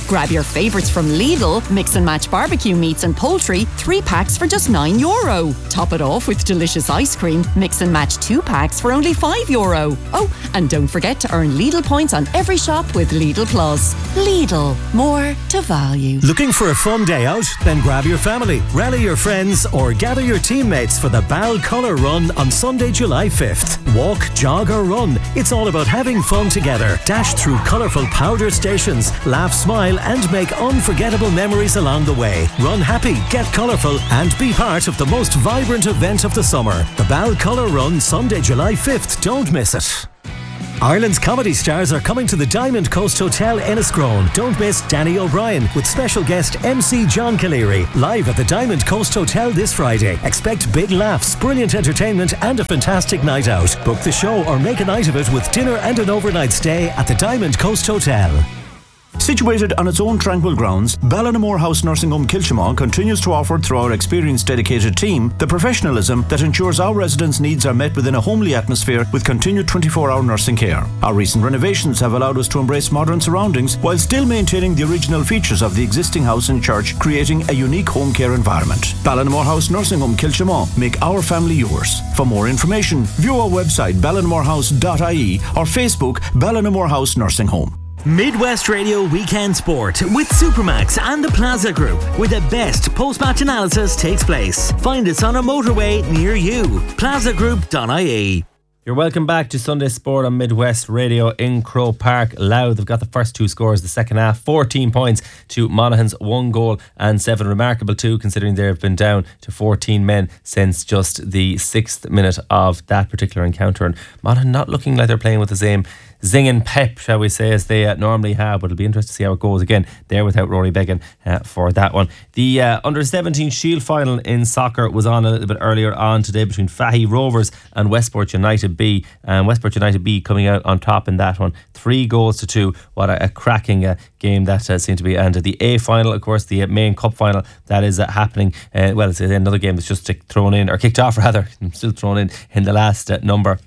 Grab your favourites from Lidl, mix and match barbecue meats and poultry, three packs for just nine euro. Top it off with delicious ice cream, mix and match two packs for only five euro. Oh, and don't forget to earn Lidl points on every shop with Lidl Plus. Lidl, more to value. Looking for a fun day out? Then grab your family, rally your friends, or gather your teammates for the Bal Colour Run on Sunday, July fifth. Walk, jog or run. It's all about having fun together. Dash through colourful powder stations, laugh, smile and make unforgettable memories along the way. Run happy, get colourful and be part of the most vibrant event of the summer. The Bal Colour Run, Sunday, July fifth. Don't miss it. Ireland's comedy stars are coming to the Diamond Coast Hotel Enniscrone. Don't miss Danny O'Brien with special guest M C John Caleri live at the Diamond Coast Hotel this Friday. Expect big laughs, brilliant entertainment and a fantastic night out. Book the show or make a night of it with dinner and an overnight stay at the Diamond Coast Hotel. Situated on its own tranquil grounds, Ballinamore House Nursing Home Kilchimau continues to offer, through our experienced dedicated team, the professionalism that ensures our residents' needs are met within a homely atmosphere with continued twenty-four hour nursing care. Our recent renovations have allowed us to embrace modern surroundings while still maintaining the original features of the existing house and church, creating a unique home care environment. Ballinamore House Nursing Home Kilchimau, make our family yours. For more information, view our website ballinamorehouse dot I E or Facebook Ballinamore House Nursing Home. Midwest Radio Weekend Sport with Supermax and the Plaza Group, where the best post-match analysis takes place. Find us on a motorway near you. plaza group dot I E. You're welcome back to Sunday Sport on Midwest Radio in Croke Park. Louth have got the first two scores the second half. fourteen points to Monaghan's one goal and seven. Remarkable too, considering they have been down to fourteen men since just the sixth minute of that particular encounter. And Monaghan not looking like they're playing with the same zing and pep, shall we say, as they uh, normally have, but it'll be interesting to see how it goes again there without Rory Beggan uh, for that one. The uh, under seventeen Shield final in soccer was on a little bit earlier on today between Fahey Rovers and Westport United B, and Westport United B coming out on top in that one, three goals to two. What a, a cracking uh, game that uh, seemed to be. And uh, the A final, of course, the uh, main cup final that is uh, happening, uh, well, it's another game that's just thrown in, or kicked off rather, still thrown in in the last uh, number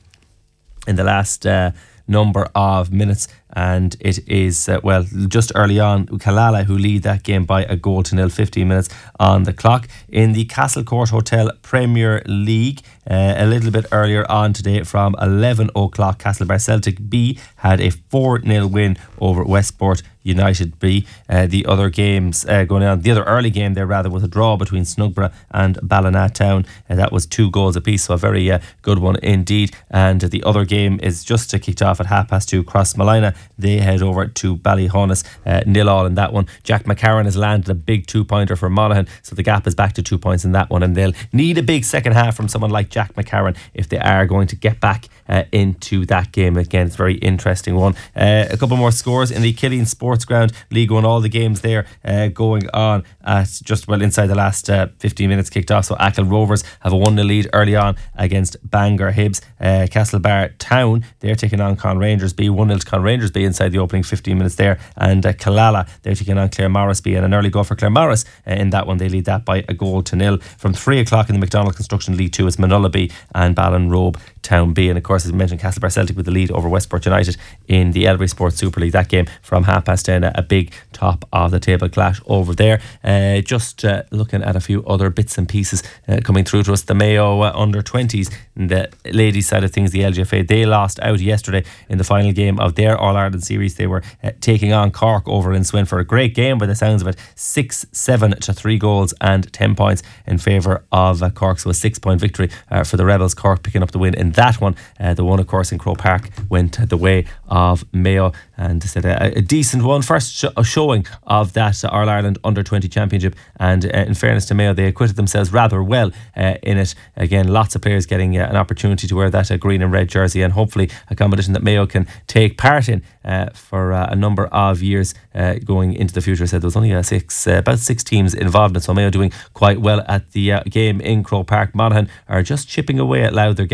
in the last uh, number of minutes, and it is uh, well just early on Killala who lead that game by a goal to nil. Fifteen minutes on the clock. In the Castle Court Hotel Premier League, uh, a little bit earlier on today from eleven o'clock, Castlebar Celtic B had a four nil win over Westport United B. Uh, the other games uh, going on, the other early game there rather was a draw between Snugborough and Ballinatown, and that was two goals apiece, so a very uh, good one indeed. And uh, the other game is just uh, kicked off at half past two. Crossmolina, they head over to Ballyhonus, uh, nil all in that one. Jack McCarran has landed a big two pointer for Monaghan, so the gap is back to two points in that one, and they'll need a big second half from someone like Jack McCarran if they are going to get back uh, into that game again. It's a very interesting one. Uh, a couple more scores in the Killeen Sports Ground League One, all the games there uh, going on at just well inside the last uh, fifteen minutes kicked off. So Achill Rovers have a one nil lead early on against Bangor Hibs. uh, Castlebar Town, they're taking on Con Rangers B, one nil to Con Rangers B inside the opening fifteen minutes there. And uh, Killala, they're taking on Claremorris B, and an early goal for Claremorris uh, in that one. They lead that by a goal to nil. From three o'clock in the McDonald Construction League Two, it's Manola B and Ballinrobe Town B. And of course, as I mentioned, Castlebar Celtic with the lead over Westport United in the Elbury Sports Super League. That game from half past ten, a big top of the table clash over there. Uh, just uh, looking at a few other bits and pieces uh, coming through to us. The Mayo uh, under twenties, the ladies side of things, the L G F A, they lost out yesterday in the final game of their All-Ireland series. They were uh, taking on Cork over in Swinford. A great game by the sounds of it, six seven to three goals and ten points in favour of uh, Cork. So a six point victory uh, for the Rebels. Cork picking up the win in that one. Uh, the one of course in Croke Park went the way of Mayo, and said a, a decent one. First sh- showing of that uh, All-Ireland under twenty championship, and uh, in fairness to Mayo, they acquitted themselves rather well uh, in it. Again, lots of players getting uh, an opportunity to wear that uh, green and red jersey, and hopefully a competition that Mayo can take part in uh, for uh, a number of years uh, going into the future. I said there was only uh, six, uh, about six teams involved in it, so Mayo doing quite well at the uh, game in Croke Park. Monaghan are just chipping away at Louth. They're getting back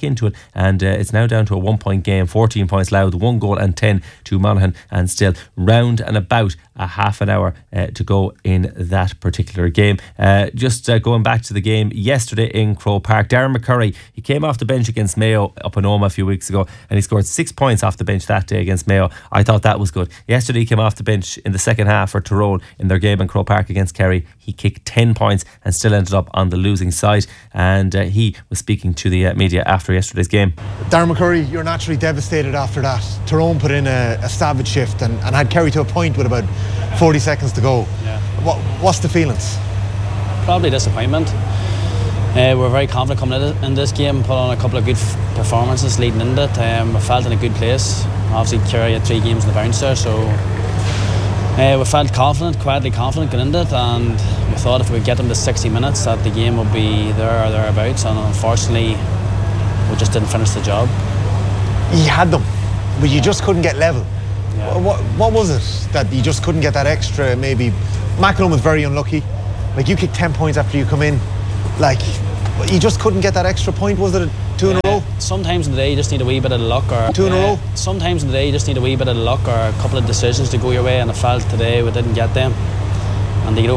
back into it, and uh, it's now down to a one point game. fourteen points Louth, one goal and ten to Monaghan, and still round and about a half an hour uh, to go in that particular game. Uh, just uh, going back to the game yesterday in Croke Park, Darren McCurry, he came off the bench against Mayo up in Omagh a few weeks ago, and he scored six points off the bench that day against Mayo. I thought that was good. Yesterday he came off the bench in the second half for Tyrone in their game in Croke Park against Kerry. He kicked ten points and still ended up on the losing side, and uh, he was speaking to the uh, media after yesterday's game. Darren McCurry, you're naturally devastated after that. Tyrone put in a, a savage shift and, and had Kerry to a point with about forty seconds to go. Yeah. What, what's the feelings? Probably disappointment. Uh, we're very confident coming in this game, put on a couple of good f- performances leading into it. Um, we felt in a good place. Obviously Kerry had three games in the bounce there, so uh, we felt confident, quietly confident going into it, and we thought if we could get them to sixty minutes that the game would be there or thereabouts, and unfortunately we just didn't finish the job. You had them, but you just couldn't get level. Yeah. What, what was it that you just couldn't get that extra? Maybe Macklin was very unlucky. Like, you kicked ten points after you come in. Like, you just couldn't get that extra point. Was it a two in uh, a row? Sometimes in the day you just need a wee bit of luck, or two in uh, a row. Sometimes in the day you just need a wee bit of luck or a couple of decisions to go your way, and I felt today we didn't get them. And they get